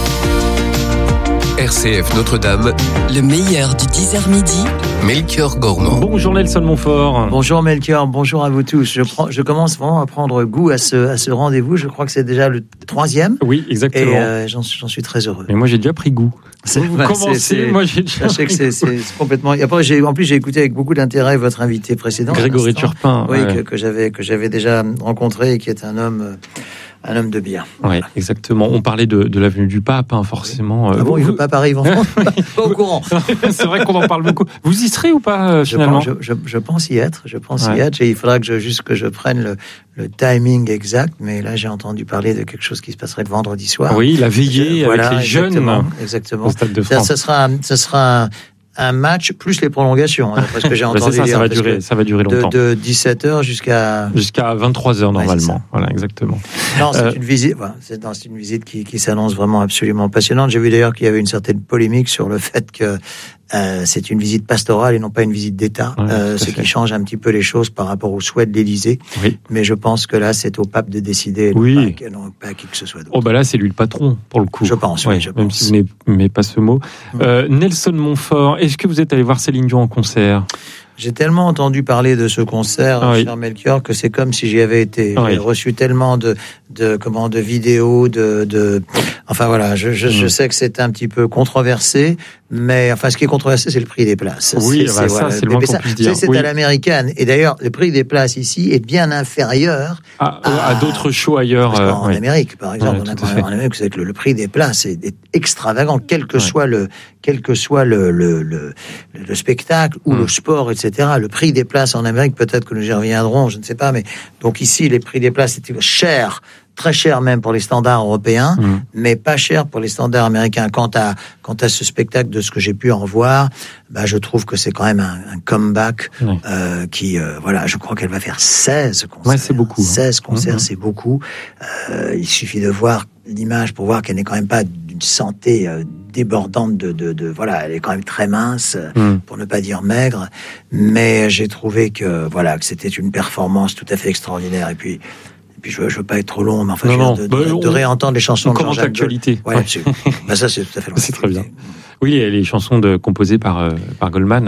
R C F Notre-Dame, le meilleur du dix heures midi, Melchior Gormand. Bonjour Nelson Montfort. Bonjour Melchior, bonjour à vous tous. Je, prends, je commence vraiment à prendre goût à ce, à ce rendez-vous. Je crois que c'est déjà le troisième. Oui, exactement. Et euh, j'en, j'en suis très heureux. Mais moi j'ai déjà pris goût. C'est, vous bah, commencez, c'est, c'est, moi j'ai déjà sachez que c'est, c'est, c'est complètement... Et après, j'ai, en plus, j'ai écouté avec beaucoup d'intérêt votre invité précédent. Grégory Turpin. Oui, ouais. que, que, j'avais, que j'avais déjà rencontré et qui est un homme... Euh, Un homme de bien. Oui, voilà. Exactement. On parlait de, de l'avenue du Pape, hein, forcément. Ah bon, vous, il veut pas Paris, en France. Pas au courant. C'est vrai qu'on en parle beaucoup. Vous y serez ou pas, euh, finalement ? je pense, je, je, je pense y être. Je pense ouais. y être. Et il faudra que je, juste que je prenne le, le timing exact. Mais là, j'ai entendu parler de quelque chose qui se passerait le vendredi soir. Oui, la veillée je, avec voilà, les exactement, jeunes. Exactement. Au Stade de France. Ça, ça sera, ça sera un, un match plus les prolongations, hein, parce que j'ai entendu c'est ça, dire. Ça va durer, ça va durer longtemps. De, de dix-sept heures jusqu'à jusqu'à vingt-trois heures normalement. Ouais, voilà, exactement. Non, c'est euh... une visite. Voilà, c'est, non, c'est une visite qui, qui s'annonce vraiment absolument passionnante. J'ai vu d'ailleurs qu'il y avait une certaine polémique sur le fait que euh, c'est une visite pastorale et non pas une visite d'État, ouais, euh, ce fait. qui change un petit peu les choses par rapport au souhait de l'Élysée. Oui. Mais je pense que là, c'est au pape de décider, oui. pas, non pas à qui que ce soit d'autre. Oh bah là, c'est lui le patron pour le coup. Je pense, ouais, oui, je même pense. si vous n'aimez pas ce mot. Mmh. Euh, Nelson Montfort, est-ce que vous êtes allé voir Céline Dion en concert ? J'ai tellement entendu parler de ce concert, ah oui. cher Melchior, que c'est comme si j'y avais été. Ah J'ai oui. reçu tellement de, de, comment, de vidéos, de, de, enfin voilà, je, je, mmh. je sais que c'est un petit peu controversé, mais enfin, ce qui est controversé, c'est le prix des places. Oui, c'est, bah, c'est, ça, voilà, c'est le moins qu'on ça, puisse dire. C'est, c'est oui. à l'américaine. Et d'ailleurs, le prix des places ici est bien inférieur à, à, à d'autres shows ailleurs. Parce qu'en euh, oui. Amérique, par exemple, ouais, en, en Amérique, c'est que le, le prix des places est, est extravagant, quel que ouais. soit le, quel que soit le, le, le, le spectacle ou mmh. le sport, et cetera. Le prix des places en Amérique, peut-être que nous y reviendrons, je ne sais pas, mais donc ici, les prix des places étaient chers, très chers même pour les standards européens, mmh. mais pas chers pour les standards américains. Quant à, quant à ce spectacle, de ce que j'ai pu en voir, bah, je trouve que c'est quand même un, un comeback mmh. euh, qui, euh, voilà, je crois qu'elle va faire seize concerts. Ouais, c'est beaucoup. seize hein. concerts, mmh. c'est beaucoup. Euh, il suffit de voir l'image pour voir qu'elle n'est quand même pas d'une santé euh, débordante de, de, de, voilà, elle est quand même très mince, mmh. pour ne pas dire maigre, mais j'ai trouvé que, voilà, que c'était une performance tout à fait extraordinaire. Et puis, et puis je veux, je veux pas être trop long, mais enfin, non, je veux de, de, bah, de, de réentendre les chansons de Jean-Jacques actualité. Ouais, ouais. Bah, ça, c'est tout à fait c'est très bien. Oui, les chansons de, composées par, euh, par Goldman, euh,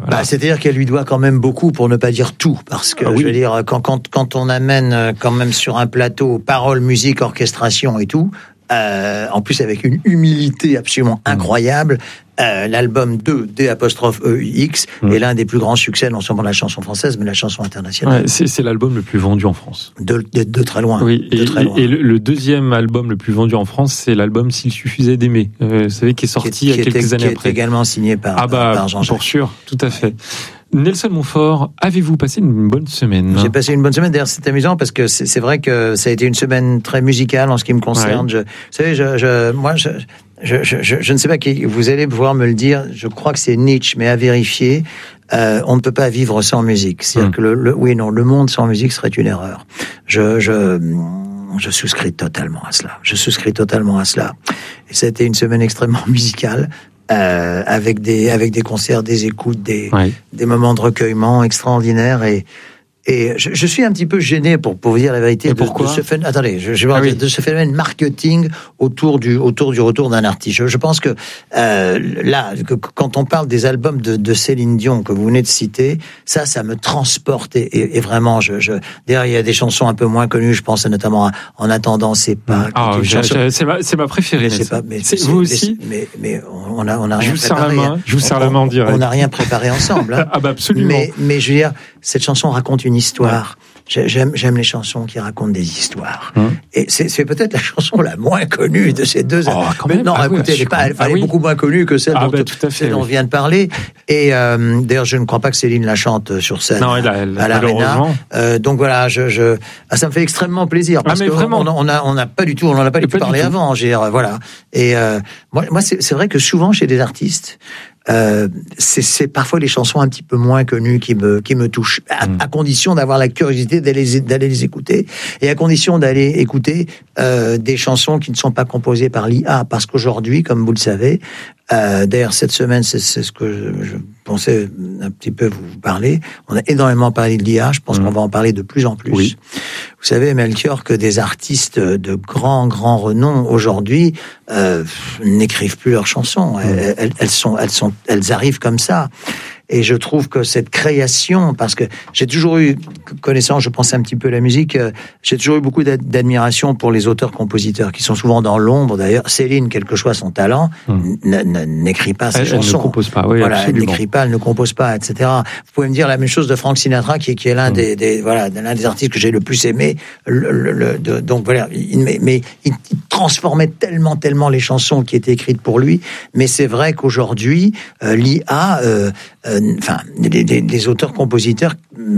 Bah, c'est-à-dire qu'elle lui doit quand même beaucoup, pour ne pas dire tout, parce que, ah, oui. je veux dire, quand, quand, quand on amène quand même sur un plateau paroles, musique, orchestration et tout, euh, en plus avec une humilité absolument incroyable, euh, l'album deux, D apostrophe E X, mmh. est l'un des plus grands succès, non seulement de la chanson française, mais de la chanson internationale. Ouais, c'est, c'est l'album le plus vendu en France. De, de, de très loin. Oui, de et, très loin. et le, le deuxième album le plus vendu en France, c'est l'album S'il suffisait d'aimer, euh, vous savez, qui est sorti qui, il y a quelques était, années qui après. Qui est également signé par, ah bah, par Jean-Jacques. Pour sûr, tout à fait. Nelson Montfort, avez-vous passé une bonne semaine? J'ai passé une bonne semaine. D'ailleurs, c'est amusant parce que c'est, c'est vrai que ça a été une semaine très musicale en ce qui me concerne. Ouais. Je, vous savez, je, je, moi, je, je, je, je, je ne sais pas qui, vous allez pouvoir me le dire. Je crois que c'est Nietzsche, mais à vérifier. Euh, on ne peut pas vivre sans musique. C'est-à-dire mmh. que le, le, oui, non, le monde sans musique serait une erreur. Je, je, je souscris totalement à cela. Je souscris totalement à cela. Et ça a été une semaine extrêmement musicale. Euh, avec des avec des concerts, des écoutes, des oui. des moments de recueillement extraordinaires et et je, je suis un petit peu gêné pour pour vous dire la vérité et de, pourquoi de ce phénomène. Attendez, je, je vais ah oui. de ce phénomène marketing autour du autour du retour d'un artiste. Je, je pense que euh, là, que, quand on parle des albums de, de Céline Dion que vous venez de citer, ça, ça me transporte et, et, et vraiment, je, je d'ailleurs il y a des chansons un peu moins connues. Je pense notamment à En attendant, c'est pas. Ah, j'ai, chanson... j'ai, c'est ma c'est ma préférée. C'est pas, mais c'est, c'est, vous aussi. Mais mais on a on a rien je vous préparé. Serre la main. Je vous serre la main en direct. On n'a rien préparé ensemble. Hein. Ah bah absolument. Mais mais je veux dire, cette chanson raconte une histoire. Ouais. J'aime, j'aime les chansons qui racontent des histoires. Hum. Et c'est, c'est peut-être la chanson la moins connue de ces deux. Oh, quand mais même. non, ah écoutez, oui, elle est, pas, elle, ah elle est oui. beaucoup moins connue que celle ah dont, bah, tout à fait, celle dont oui. on vient de parler. Et euh, d'ailleurs, je ne crois pas que Céline la chante sur scène non, elle a, elle, à l'Arena. Euh, donc voilà, je, je, ah, ça me fait extrêmement plaisir parce ah, que vraiment. on n'a on a pas du tout, on n'en a pas du tout parlé avant. J'ai, voilà. Et euh, moi, moi, c'est, c'est vrai que souvent chez des artistes. Euh, c'est, c'est parfois les chansons un petit peu moins connues qui me qui me touchent, à, mmh. à condition d'avoir la curiosité d'aller d'aller les écouter et à condition d'aller écouter euh, des chansons qui ne sont pas composées par l'I A, parce qu'aujourd'hui, comme vous le savez, euh, d'ailleurs cette semaine, c'est, c'est ce que je, je pensais un petit peu vous parler. On a énormément parlé de l'I A. Je pense mmh. qu'on va en parler de plus en plus. Oui. Vous savez, Melchior, que des artistes de grand, grand renom aujourd'hui euh, n'écrivent plus leurs chansons. Mmh. Elles, elles, elles sont, elles sont, elles arrivent comme ça. Et je trouve que cette création, parce que j'ai toujours eu, connaissant, je pense un petit peu à la musique, euh, j'ai toujours eu beaucoup d'admiration pour les auteurs-compositeurs, qui sont souvent dans l'ombre. D'ailleurs, Céline, quel que soit son talent, hum. n- n- n'écrit pas ses elle, chansons. Elle ne compose pas, oui, voilà, absolument. Elle n'écrit pas, elle ne compose pas, et cetera. Vous pouvez me dire la même chose de Frank Sinatra, qui, qui est l'un hum. des, des, voilà, l'un des artistes que j'ai le plus aimé. Le, le, le, de, donc voilà, il, mais, mais il, il transformait tellement, tellement les chansons qui étaient écrites pour lui. Mais c'est vrai qu'aujourd'hui, euh, l'I A, euh, euh, enfin, les, les, les auteurs-compositeurs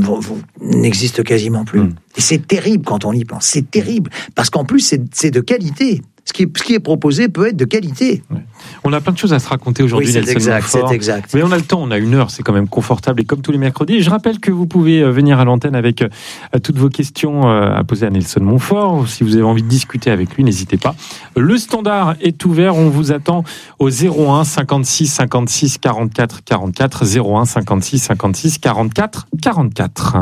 n'existent quasiment plus. Mmh. Et c'est terrible quand on y pense. C'est terrible. Parce qu'en plus, c'est, c'est de qualité. Ce qui, est, ce qui est proposé peut être de qualité. Ouais. On a plein de choses à se raconter aujourd'hui, oui, c'est Nelson exact, Montfort. c'est exact. Mais on a le temps, on a une heure, c'est quand même confortable. Et comme tous les mercredis, et je rappelle que vous pouvez venir à l'antenne avec euh, toutes vos questions euh, à poser à Nelson Montfort. Si vous avez envie de discuter avec lui, n'hésitez pas. Le standard est ouvert. On vous attend au zéro un cinquante-six cinquante-six quarante-quatre quarante-quatre. zéro un cinquante-six cinquante-six quarante-quatre quarante-quatre.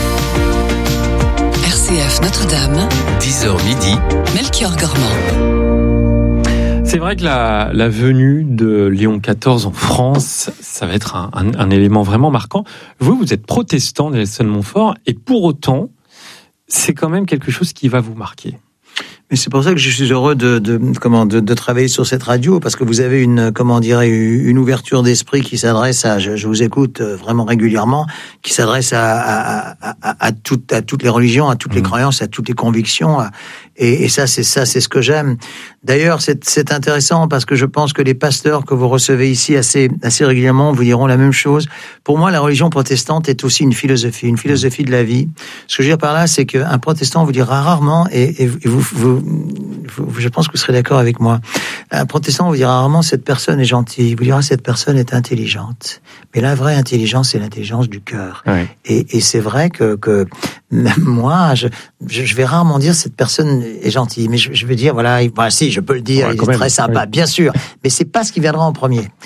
R C F Notre-Dame, dix heures midi, Melchior Gormand. C'est vrai que la, la venue de Léon quatorze en France, ça va être un, un, un élément vraiment marquant. Vous, vous êtes protestant, Nelson Montfort, et pour autant, c'est quand même quelque chose qui va vous marquer. Mais c'est pour ça que je suis heureux de, de comment de, de travailler sur cette radio, parce que vous avez une comment dirais une ouverture d'esprit qui s'adresse à je, je vous écoute vraiment régulièrement, qui s'adresse à à, à, à, à toutes à toutes les religions, à toutes les mmh. croyances, à toutes les convictions, à, et, et ça c'est ça c'est ce que j'aime. D'ailleurs c'est c'est intéressant parce que je pense que les pasteurs que vous recevez ici assez assez régulièrement vous diront la même chose. Pour moi, la religion protestante est aussi une philosophie, une philosophie de la vie. Ce que je veux dire par là, c'est qu'un protestant vous dira rarement, et, et vous, vous je pense que vous serez d'accord avec moi. Un protestant vous dira rarement cette personne est gentille, vous dira cette personne est intelligente. Mais la vraie intelligence, c'est l'intelligence du cœur. Ouais. Et, et c'est vrai que, que même moi, je, je, je vais rarement dire cette personne est gentille. Mais je, je vais dire voilà, voilà, si je peux le dire, ouais, il est même. Très sympa, oui. Bien sûr. Mais c'est pas ce qui viendra en premier.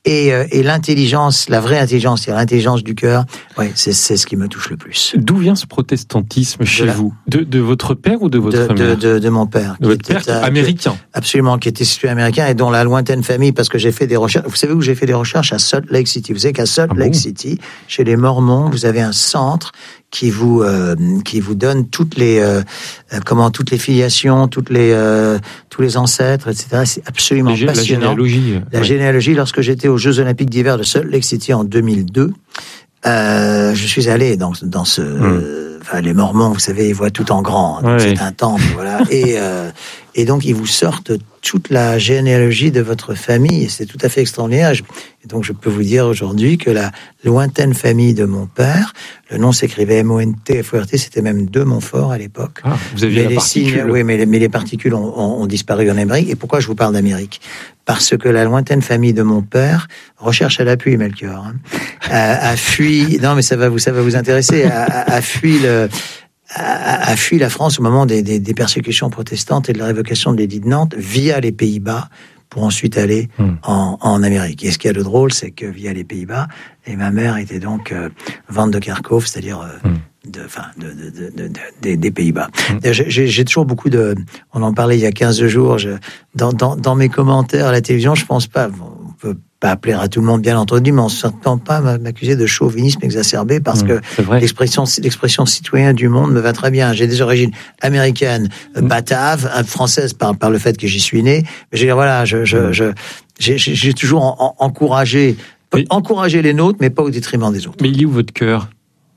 Et, euh, et l'intelligence, la vraie intelligence, c'est l'intelligence du cœur. Ouais, c'est, c'est ce qui me touche le plus. D'où vient ce protestantisme chez de la... vous de, de votre père ou de votre de, mère de, de, de mon père. De votre père, à, américain. Qui, absolument, qui était situé américain et dont la lointaine famille, parce que j'ai fait des recherches. Vous savez où j'ai fait des recherches? À Salt Lake City. Vous savez qu'à Salt ah Lake bon City, chez les Mormons, vous avez un centre qui vous euh, qui vous donne toutes les euh, comment toutes les filiations, toutes les euh, tous les ancêtres, et cetera. C'est absolument Gé- passionnant. La généalogie. La ouais. généalogie. Lorsque j'étais aux Jeux Olympiques d'hiver de Salt Lake City en deux mille deux, euh, je suis allé dans dans ce mm. euh, enfin, les Mormons, vous savez, ils voient tout en grand. Donc ouais. C'est un temple, voilà. Et euh, et donc ils vous sortent toute la généalogie de votre famille. Et c'est tout à fait extraordinaire. Et donc je peux vous dire aujourd'hui que la lointaine famille de mon père, le nom s'écrivait M O N T F O R T, c'était même de Montfort à l'époque. Ah, vous aviez la les particule. Signes, oui, mais les, mais les particules ont, ont, ont disparu en Amérique. Et pourquoi je vous parle d'Amérique? Parce que la lointaine famille de mon père, recherche à l'appui, Melchior, hein, a, a fui. Non, mais ça va vous, ça va vous intéresser. A, a, a fui le. A, a fui la France au moment des, des, des persécutions protestantes et de la révocation de l'édit de Nantes via les Pays-Bas pour ensuite aller mmh. en, en Amérique. Et ce qu'il y a de drôle, c'est que via les Pays-Bas, et ma mère était donc euh, Van de Kerkhove, c'est-à-dire euh, mmh. de, enfin, de, de, de, de, de, des, des Pays-Bas. Mmh. J'ai, j'ai toujours beaucoup de... On en parlait il y a quinze jours. Je, dans, dans, dans mes commentaires à la télévision, je pense pas... On peut pas plaire à tout le monde, bien entendu, mais on ne s'entend pas m'accuser de chauvinisme exacerbé parce mmh, que l'expression, l'expression citoyen du monde me va très bien. J'ai des origines américaines, mmh. bataves, françaises par, par le fait que j'y suis né. Mais je veux dire, voilà, je, je, je, j'ai, j'ai toujours en, en, encouragé, mais, encouragé les nôtres, mais pas au détriment des autres. Mais il est où votre cœur?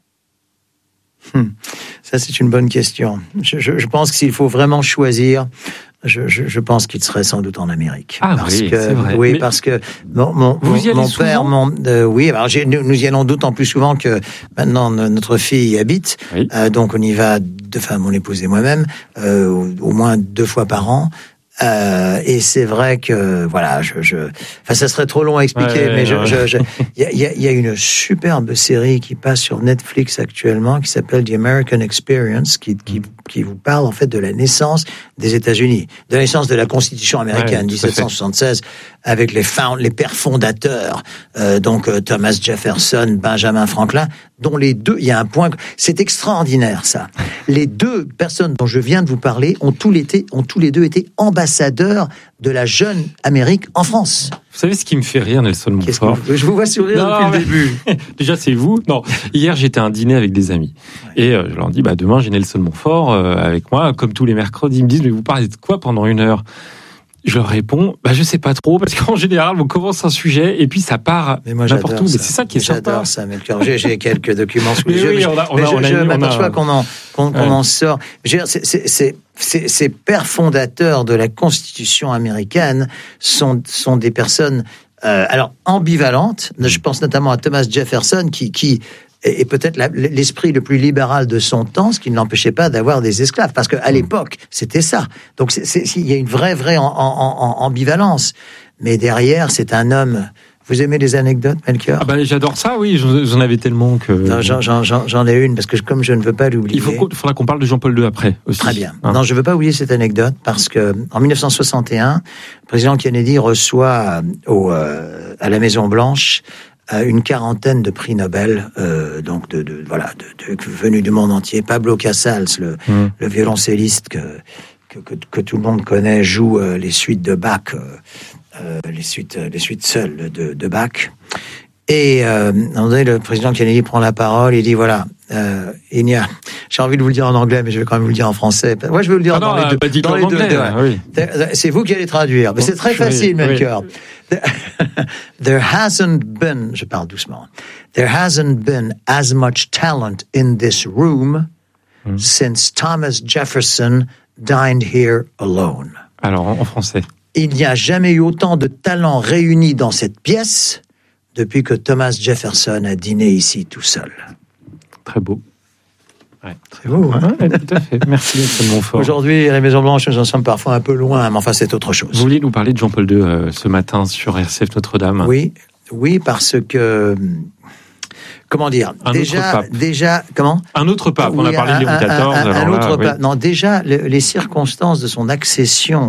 hum, Ça, c'est une bonne question. Je, je, je pense que s'il faut vraiment choisir, Je, je, je pense qu'il serait sans doute en Amérique. Ah parce oui, que, c'est vrai. Oui, mais parce que mon, mon, vous y allez mon souvent père, mon, euh, oui, alors j'ai, nous, nous y allons d'autant plus souvent que maintenant notre fille y habite. Oui. Euh, donc on y va, deux, enfin mon épouse et moi-même, euh, au, au moins deux fois par an. Euh, et c'est vrai que voilà, je, je, enfin ça serait trop long à expliquer, ouais, mais je, ouais. je, je, il y a, y, y a une superbe série qui passe sur Netflix actuellement qui s'appelle The American Experience, qui, qui, qui vous parle en fait de la naissance des États-Unis, de la naissance de la Constitution américaine, ouais, dix-sept cent soixante-seize, avec les found, les pères fondateurs, euh, donc euh, Thomas Jefferson, Benjamin Franklin, dont les deux, il y a un point, c'est extraordinaire ça. Les deux personnes dont je viens de vous parler ont tous les, ont tous les deux été ambassadeurs de la jeune Amérique en France. Vous savez ce qui me fait rire, Nelson Montfort? Vous, je vous vois sourire non, depuis le début. Déjà, c'est vous. Non, hier j'étais à un dîner avec des amis ouais. et euh, je leur dis, bah demain j'ai Nelson Montfort euh, avec moi, comme tous les mercredis. Ils me disent, mais vous parlez de quoi pendant une heure? Je leur réponds, bah je sais pas trop, parce qu'en général, on commence un sujet et puis ça part mais moi, n'importe où. Ça. Mais c'est ça qui est j'adore sympa. J'adore ça, mais j'ai, j'ai quelques documents sous les yeux. Oui, on a, on mais a, je, on a, je on a, m'aperçois on a... qu'on en, qu'on, qu'on ouais. en sort. Je veux dire, c'est, c'est, c'est, c'est, ces pères fondateurs de la Constitution américaine sont, sont des personnes, euh, alors ambivalentes. Je pense notamment à Thomas Jefferson qui, qui et peut-être la, l'esprit le plus libéral de son temps, ce qui ne l'empêchait pas d'avoir des esclaves, parce qu'à l'époque, c'était ça. Donc, c'est, c'est, il y a une vraie, vraie en, en, en, ambivalence. Mais derrière, c'est un homme... Vous aimez les anecdotes, Melchior? Ah ben, j'adore ça, oui, j'en avais tellement que... Non, j'en, j'en, j'en ai une, parce que comme je ne veux pas l'oublier... Il faut, faudra qu'on parle de Jean-Paul deux après, aussi. Très bien. Hein? Non, je ne veux pas oublier cette anecdote, parce que en dix-neuf cent soixante et un, le président Kennedy reçoit au, euh, à la Maison-Blanche une quarantaine de prix Nobel, euh, donc de, de voilà, de, de, venus du monde entier. Pablo Casals, le, mmh. le violoncelliste que, que, que que tout le monde connaît, joue euh, les suites de Bach, euh, les suites les suites seules de, de Bach. Et euh, à un moment donné, le président Kennedy prend la parole, il dit voilà, euh, il y a, j'ai envie de vous le dire en anglais, mais je vais quand même vous le dire en français. Moi, ouais, je vais vous le dire ah dans non, les deux. Bah, dans les anglais, deux, ouais. Oui. C'est vous qui allez traduire, mais c'est très facile, oui, Melchior. Oui. There hasn't been, je parle doucement, there hasn't been as much talent in this room mm. since Thomas Jefferson dined here alone. Alors, en français. Il n'y a jamais eu autant de talents réunis dans cette pièce depuis que Thomas Jefferson a dîné ici tout seul. Très beau. Ouais. C'est beau, hein? Ouais, tout à fait. Merci, Nelson Montfort. Aujourd'hui, à la Maison-Blanche, nous en sommes parfois un peu loin, mais enfin, c'est autre chose. Vous vouliez nous parler de Jean-Paul deux euh, ce matin sur R C F Notre-Dame? Oui, oui, parce que... Comment dire? Un déjà, autre pape. Déjà, comment? Un autre pape. Oui, on a parlé de Léon quatorze. Un, un, un autre là, pape. Oui. Non, déjà, le, les circonstances de son accession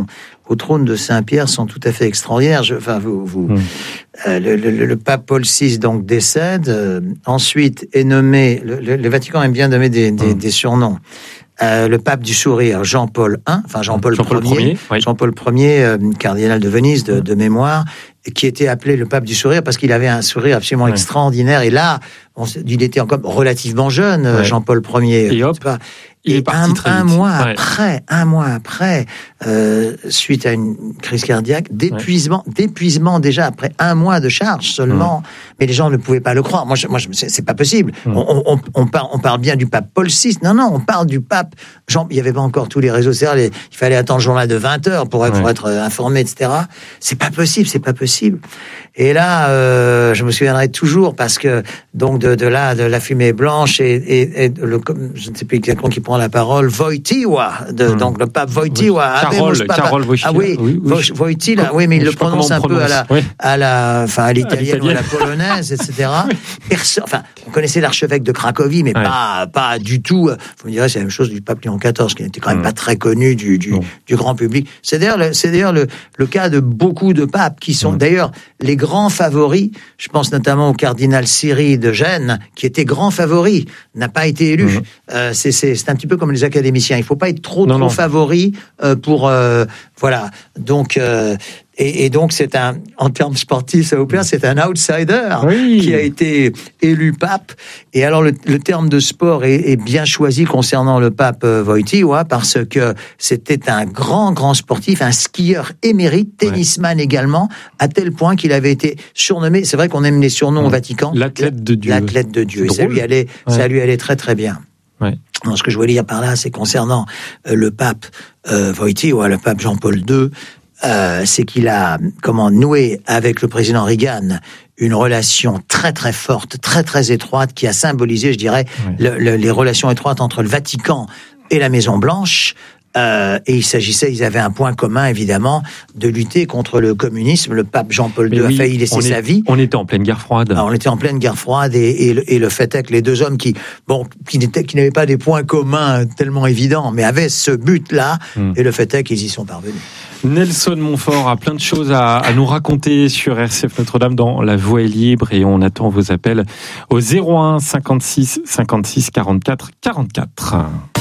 qu'au trône de Saint-Pierre sont tout à fait extraordinaires. Je, enfin, vous, vous, mmh. euh, le, le, le pape Paul six donc décède. Euh, ensuite est nommé. Le, le, le Vatican aime bien donner des, des, mmh. des surnoms. Euh, le pape du sourire, Jean-Paul I, enfin Jean-Paul, Jean-Paul Ier, oui. Jean-Paul Ier, euh, cardinal de Venise de, de mémoire, qui était appelé le pape du sourire parce qu'il avait un sourire absolument ouais. extraordinaire. Et là, on, il était encore relativement jeune, ouais. Jean-Paul Ier. Et hop, pas, il et est parti un, très un vite. mois ouais. après, un mois après, euh, suite à une crise cardiaque, d'épuisement, ouais. d'épuisement déjà après un mois de charge seulement. Ouais. Mais les gens ne pouvaient pas le croire. Moi, je, moi, je, c'est, c'est pas possible. Ouais. On, on, on, parle, on parle bien du pape Paul six. Non, non, on parle du pape. Jean, il y avait pas encore tous les réseaux sociaux. Il fallait attendre le journal de vingt heures pour, ouais. pour être informé, et cetera. C'est pas possible, c'est pas possible. Et là, euh, je me souviendrai toujours parce que donc de, de là, de la fumée blanche et, et, et le, je ne sais plus exactement qui prend la parole, Wojtyła, de, mmh. donc le pape Wojtyła, Carole, Carole Wojtyła. Ah oui, oui, oui. Wojtyła, oui, mais il le prononce un peu prononce. à la, oui. à la, enfin à l'italienne ou à la polonaise, et cetera. oui. Personne, enfin, on connaissait l'archevêque de Cracovie, mais ouais. pas, pas du tout. Vous me direz, c'est la même chose du pape Léon quatorze, qui n'était quand même mmh. pas très connu du, du, du grand public. C'est d'ailleurs, le, c'est d'ailleurs le, le cas de beaucoup de papes qui sont mmh. d'ailleurs les grands favoris. Je pense notamment au cardinal Siri de Gênes, qui était grand favori, n'a pas été élu. Mmh. Euh, c'est, c'est, c'est un petit peu comme les académiciens. Il ne faut pas être trop, non, trop non. favori euh, pour... Euh, voilà. Donc... Euh, Et, et donc, c'est un, en termes sportifs, ça vous plaît, c'est un outsider oui. qui a été élu pape. Et alors, le, le terme de sport est, est bien choisi concernant le pape Wojtyła parce que c'était un grand, grand sportif, un skieur émérite, tennisman ouais. également, à tel point qu'il avait été surnommé. C'est vrai qu'on aime les surnoms ouais. au Vatican. L'athlète de Dieu. L'athlète de Dieu. Et ça lui allait, ouais. ça lui allait très, très bien. Ouais. Alors, ce que je voulais dire par là, c'est concernant euh, le pape euh, Wojtyła, le pape Jean-Paul deux. Euh, c'est qu'il a comment noué avec le président Reagan une relation très très forte, très très étroite, qui a symbolisé, je dirais, oui. le, le, les relations étroites entre le Vatican et la Maison Blanche. Euh, et il s'agissait, ils avaient un point commun évidemment, de lutter contre le communisme. Le pape Jean-Paul deux oui, a failli laisser est, sa vie. On était en pleine guerre froide. Alors, on était en pleine guerre froide et, et, le, et le fait est que les deux hommes qui, bon, qui, n'étaient, qui n'avaient pas des points communs tellement évidents, mais avaient ce but-là. Hum. Et le fait est qu'ils y sont parvenus. Nelson Montfort a plein de choses à, à nous raconter sur R C F Notre-Dame dans La Voix est libre et on attend vos appels au zéro un cinquante-six cinquante-six quarante-quatre quarante-quatre.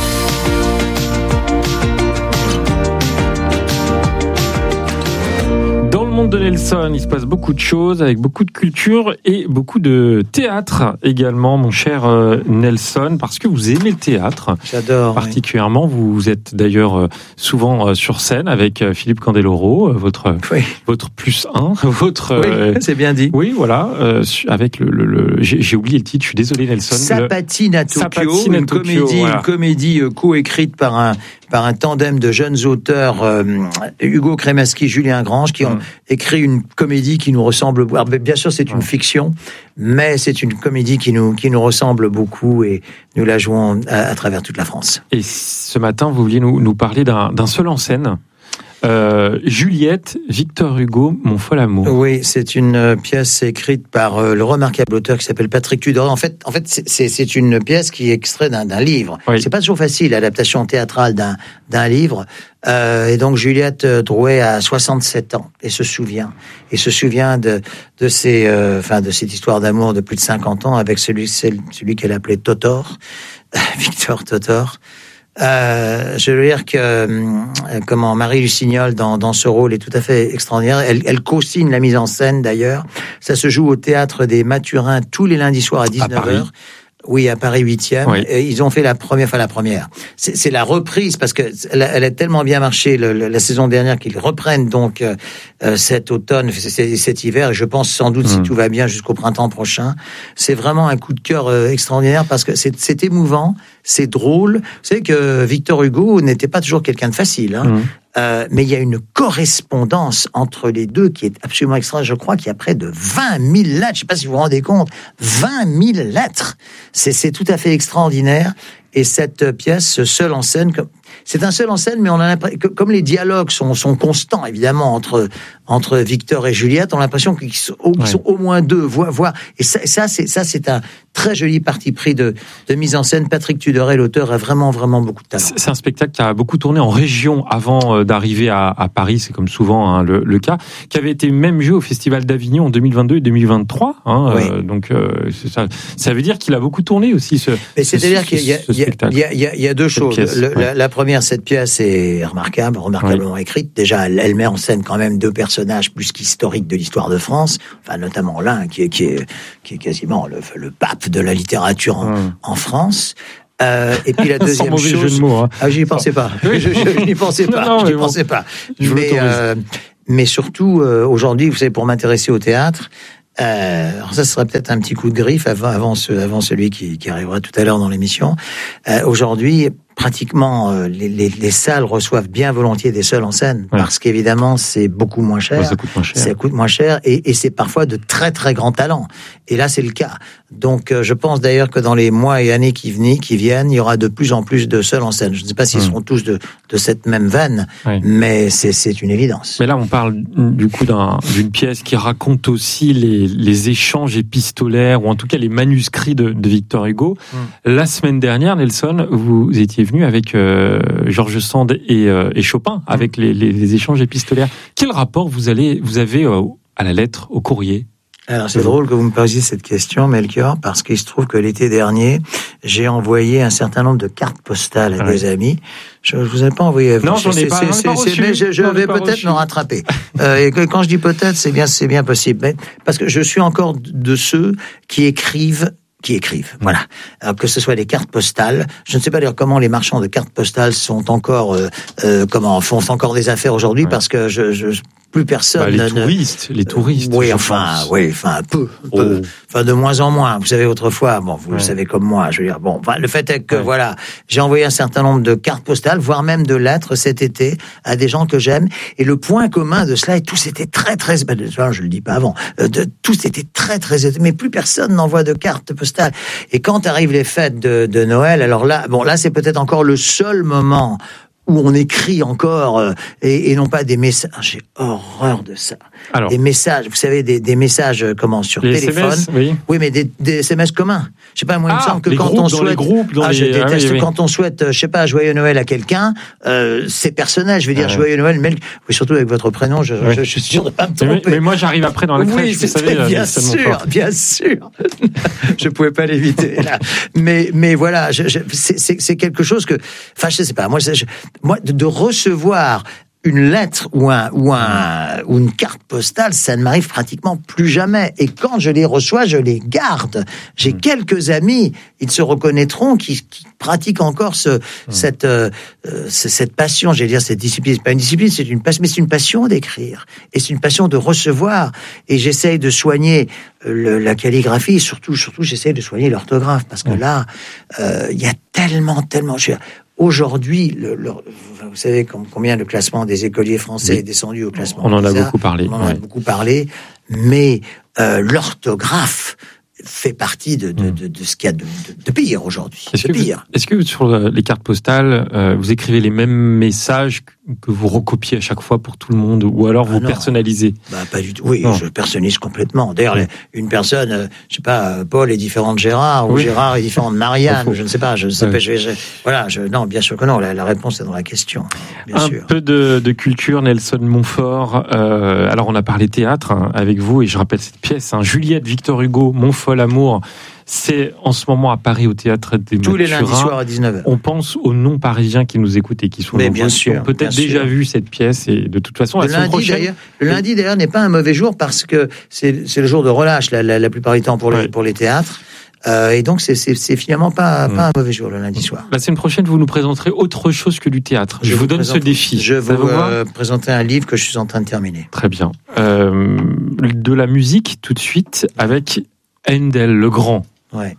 De Nelson, il se passe beaucoup de choses avec beaucoup de culture et beaucoup de théâtre également, mon cher Nelson, parce que vous aimez le théâtre. J'adore. Particulièrement, oui. vous êtes d'ailleurs souvent sur scène avec Philippe Candeloro, votre oui. votre plus un, votre. Oui, euh, c'est bien dit. Oui, voilà, euh, avec le, le, le j'ai, j'ai oublié le titre. Je suis désolé, Nelson. Sapatine à Tokyo, Sapatine à une Tokyo, comédie, voilà. une comédie co-écrite par un par un tandem de jeunes auteurs, euh, Hugo Crémasky, Julien Grange, qui ont mmh. écrit une comédie qui nous ressemble. Alors, bien sûr, c'est une mmh. fiction, mais c'est une comédie qui nous qui nous ressemble beaucoup et nous la jouons à, à travers toute la France. Et ce matin, vous vouliez nous, nous parler d'un, d'un seul en scène. Euh, Juliette, Victor Hugo, Mon fol amour. Oui, c'est une euh, pièce écrite par euh, le remarquable auteur qui s'appelle Patrick Tudor. En fait, en fait, c'est, c'est, c'est une pièce qui est extraite d'un, d'un livre. Oui. C'est pas toujours facile, l'adaptation théâtrale d'un, d'un livre. Euh, et donc Juliette Drouet a soixante-sept ans et se souvient et se souvient de de ces, euh, enfin de cette histoire d'amour de plus de cinquante ans avec celui celui qu'elle appelait Totor, Victor Totor. Euh, je veux dire que euh, comment Marie Lucignol dans, dans ce rôle est tout à fait extraordinaire. Elle, elle co-signe la mise en scène d'ailleurs. Ça se joue au théâtre des Mathurins tous les lundis soirs à dix-neuf heures. Oui, à Paris huitième. Oui. Ils ont fait la première, enfin la première. C'est, c'est la reprise parce que elle a, elle a tellement bien marché le, le, la saison dernière qu'ils reprennent donc euh, cet automne, cet, cet hiver. Et je pense sans doute mmh. si tout va bien jusqu'au printemps prochain. C'est vraiment un coup de cœur euh, extraordinaire parce que c'est, c'est émouvant, c'est drôle. Vous savez que Victor Hugo n'était pas toujours quelqu'un de facile. Hein. Mmh. Euh, mais il y a une correspondance entre les deux qui est absolument extra. Je crois qu'il y a près de vingt mille lettres. Je ne sais pas si vous vous rendez compte. vingt mille lettres. C'est, c'est tout à fait extraordinaire. Et cette pièce, seule en scène, c'est un seul en scène, mais on a l'impression que comme les dialogues sont, sont constants, évidemment, entre, entre Victor et Juliette, on a l'impression qu'ils sont, qu'ils sont ouais. au moins deux, voire, voire et ça, ça, c'est, ça, c'est un très joli parti pris de, de mise en scène. Patrick Tuderet, l'auteur, a vraiment, vraiment beaucoup de talent. C'est, c'est un spectacle qui a beaucoup tourné en région avant d'arriver à, à Paris, c'est comme souvent hein, le, le cas, qui avait été même joué au Festival d'Avignon en deux mille vingt-deux et deux mille vingt-trois. Hein, oui. euh, donc, euh, c'est ça, ça veut dire qu'il a beaucoup tourné aussi, ce, mais c'est-à-dire ce, qu'il y a, il y, a, il, y a, il y a deux choses. Pièce, le, ouais. la, la première, cette pièce est remarquable, remarquablement oui. écrite. Déjà, elle, elle met en scène quand même deux personnages plus qu'historiques de l'histoire de France, enfin notamment l'un qui est, qui est, qui est quasiment le, le pape de la littérature en, hum. en France. Euh, et puis la deuxième chose, jeu de mots, hein. ah, j'y pensais pas, je, je, je n'y pensais pas, non, non, je n'y pensais bon. pas. Je mais, euh, mais surtout euh, aujourd'hui, vous savez, pour m'intéresser au théâtre, euh, alors ça serait peut-être un petit coup de griffe avant, avant, ce, avant celui qui, qui arrivera tout à l'heure dans l'émission. Euh, aujourd'hui, pratiquement, euh, les, les, les salles reçoivent bien volontiers des seuls en scène, ouais. parce qu'évidemment, c'est beaucoup moins cher. Ouais, ça coûte moins cher. Ça coûte moins cher, et, et c'est parfois de très très grands talents. Et là, c'est le cas. Donc, euh, je pense d'ailleurs que dans les mois et années qui, venaient, qui viennent, il y aura de plus en plus de seuls en scène. Je ne sais pas s'ils mmh. seront tous de, de cette même veine, oui. mais c'est, c'est une évidence. Mais là, on parle du coup d'un, d'une pièce qui raconte aussi les, les échanges épistolaires, ou en tout cas les manuscrits de, de Victor Hugo. Mmh. La semaine dernière, Nelson, vous étiez venu avec euh, George Sand et, euh, et Chopin, avec les, les, les échanges épistolaires. Quel rapport vous, allez, vous avez euh, à la lettre, au courrier ? Alors, c'est drôle que vous me posiez cette question, Melchior, parce qu'il se trouve que l'été dernier, j'ai envoyé un certain nombre de cartes postales à ouais. des amis. Je ne vous ai pas envoyé. Non, j'en ai pas, j'en ai pas reçu. Mais je, je vais peut-être reçu. me rattraper. euh, et que, quand je dis peut-être, c'est bien, c'est bien possible. Mais, parce que je suis encore de ceux qui écrivent qui écrivent, voilà. Alors que ce soit les cartes postales, je ne sais pas d'ailleurs comment les marchands de cartes postales sont encore, euh, euh, comment font encore des affaires aujourd'hui, ouais. parce que je, je plus personne. Bah, les ne, touristes, les touristes. Oui, enfin, pense. oui, enfin, peu, peu. Oh. Enfin, de moins en moins. Vous savez, autrefois, bon, vous ouais. le savez comme moi, je veux dire, bon, enfin, le fait est que, ouais. voilà, j'ai envoyé un certain nombre de cartes postales, voire même de lettres cet été à des gens que j'aime. Et le point commun de cela, et tous étaient très, très, ben, je le dis pas avant, de, tous étaient très, très, mais plus personne n'envoie de cartes postales. Et quand arrivent les fêtes de, de Noël, alors là, bon, là, c'est peut-être encore le seul moment où on écrit encore euh, et, et non pas des messages. J'ai horreur de ça. Alors, des messages, vous savez, des, des messages euh, comment sur téléphone. S M S, oui. oui, mais des, des S M S communs. Je sais pas, moi, il ah, me semble que quand groupes, on souhaite, les groupes, dans ah, les... je déteste ah, oui, oui. quand on souhaite, je sais pas, joyeux Noël à quelqu'un, euh, c'est personnel. Je veux dire, ah, joyeux Noël, mais oui, surtout avec votre prénom, je, oui. je, je suis sûr de pas me tromper. Mais, mais moi, j'arrive après dans la crèche. Oui, vous savez, bien sûr, bien sûr. Je pouvais pas l'éviter là. Mais, mais voilà, je, je, c'est, c'est, c'est quelque chose que, enfin, je sais pas. Moi, je, moi, de, de recevoir une lettre ou un ou un ou une carte postale, ça ne m'arrive pratiquement plus jamais. Et quand je les reçois, je les garde. J'ai mmh. quelques amis, ils se reconnaîtront, qui, qui pratiquent encore ce mmh. cette euh, cette passion. J'allais dire cette discipline. C'est pas une discipline, c'est une passion, mais c'est une passion d'écrire et c'est une passion de recevoir. Et j'essaye de soigner le, la calligraphie. Et surtout, surtout, j'essaye de soigner l'orthographe parce que mmh. là, il euh, y a tellement, tellement. Je, Aujourd'hui, le, le, vous savez combien le classement des écoliers français oui. est descendu au classement. On en a PISA, beaucoup parlé. On en ouais. a beaucoup parlé, mais euh, l'orthographe fait partie de, de, de, de ce qu'il y a de, de, de pire aujourd'hui. Est-ce de que, pire. Vous, est-ce que sur les cartes postales, euh, vous écrivez les mêmes messages que vous recopiez à chaque fois pour tout le monde, ou alors ah vous non. personnalisez? Bah pas du tout. Oui, non. je personnalise complètement. D'ailleurs, oui. une personne, euh, je sais pas, Paul est différent de Gérard, ou oui. Gérard est différent de Marianne. Je ne sais pas. Je ne sais oui. pas. Je, je, voilà. Je, non, bien sûr que non. La, la réponse est dans la question. Bien Un sûr. peu de, de culture, Nelson Montfort. Euh, alors, on a parlé théâtre hein, avec vous, et je rappelle cette pièce, hein, Juliette, Victor Hugo, Mon fol amour. C'est en ce moment à Paris au Théâtre des Mathurin. Tous les lundis soirs à dix-neuf heures. On pense aux non-parisiens qui nous écoutent et qui sont mais nombreux, bien sûr, qui ont peut-être bien déjà sûr. vu cette pièce. Et de toute façon, le la semaine lundi, prochaine... d'ailleurs, le lundi d'ailleurs n'est pas un mauvais jour parce que c'est, c'est le jour de relâche la, la, la plupart du temps pour les, ouais. pour les théâtres. Euh, et donc c'est, c'est, c'est finalement pas, mmh. pas un mauvais jour le lundi soir. La semaine prochaine, vous nous présenterez autre chose que du théâtre. Je, je vous, vous donne ce défi. Je vais vous, vous euh, présenter un livre que je suis en train de terminer. Très bien. Euh, de la musique tout de suite avec Handel, le grand. Ouais.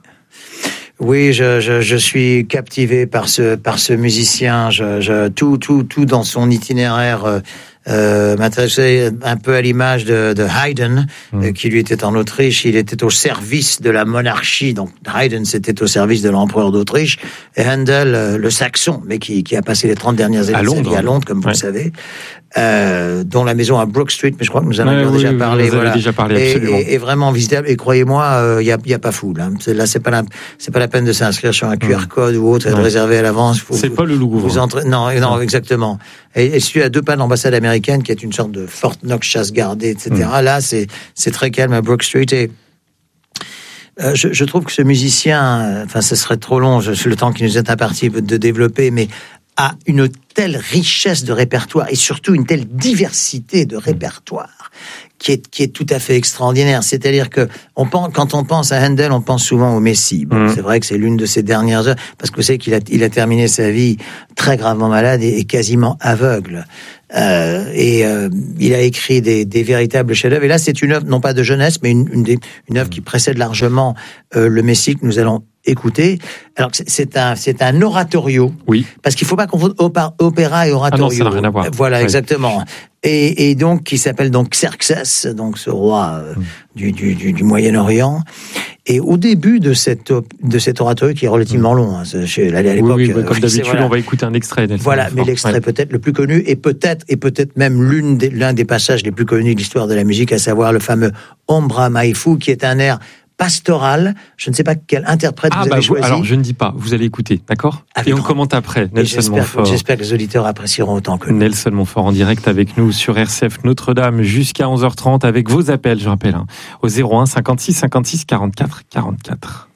Oui, je, je, je suis captivé par ce, par ce musicien. Je, je, tout, tout, tout dans son itinéraire euh, euh, m'intéresser un peu à l'image de, de Haydn, mmh. euh, qui lui était en Autriche. Il était au service de la monarchie. Donc Haydn, c'était au service de l'empereur d'Autriche. Et Handel, euh, le saxon, mais qui, qui a passé les trente dernières années à Londres, de sa vie à Londres, comme vous ouais. le savez, euh, dont la maison à Brook Street, mais je crois que nous en avons ouais, déjà oui, parlé. Vous voilà. avez déjà parlé, absolument. Et, et, et vraiment visitable. Et croyez-moi, il euh, y a, y a pas foule. Hein. C'est, là, c'est pas la, c'est pas la peine de s'inscrire sur un Q R code ou autre et de ouais. réserver à l'avance. Faut, c'est vous, pas le Louvre. Vous entre... Non, non, ouais. exactement. Et, et celui à deux pas de l'ambassade américaine, qui est une sorte de Fort Knox chasse gardée, et cetera. Mmh. Là, c'est, c'est très calme à Brook Street. Et euh, je, je trouve que ce musicien, enfin, ce serait trop long, je, le temps qui nous est imparti de développer, mais a une telle richesse de répertoire et surtout une telle diversité de répertoire qui est, qui est tout à fait extraordinaire. C'est-à-dire que on pense, quand on pense à Handel, on pense souvent au Messie. Bon, mmh. C'est vrai que c'est l'une de ses dernières heures, parce que vous savez qu'il a, il a terminé sa vie très gravement malade et, et quasiment aveugle. Euh, et euh, il a écrit des, des véritables chefs-d'œuvre. Et là, c'est une œuvre non pas de jeunesse, mais une, une, des, une œuvre qui précède largement euh, le Messie que nous allons écouter. Alors c'est un c'est un oratorio. Oui. Parce qu'il faut pas confondre opéra et oratorio. Ah non, ça n'a rien à voir. Voilà, oui. exactement. Et, et donc qui s'appelle donc Xerxès, donc ce roi euh, mm. du, du, du, du Moyen-Orient. Et au début de cette de cet oratorio qui est relativement mm. long, hein, je l'allais à l'époque. Oui, oui, bah, comme euh, d'habitude, voilà. on va écouter un extrait. Voilà, mais l'extrait ouais. peut-être le plus connu et peut-être et peut-être même l'une des, l'un des passages les plus connus de l'histoire de la musique, à savoir le fameux Ombra Mai Fu, qui est un air pastoral. Je ne sais pas quel interprète ah, vous bah, avez choisi. Alors, je ne dis pas. Vous allez écouter, d'accord ? Avec Et on grand... commente après. Nelson j'espère, Montfort. J'espère que les auditeurs apprécieront autant que nous. Nelson Montfort en direct avec nous sur R C F Notre-Dame jusqu'à onze heures trente avec vos appels, je rappelle, hein, au zéro un cinquante-six cinquante-six quarante-quatre quarante-quatre.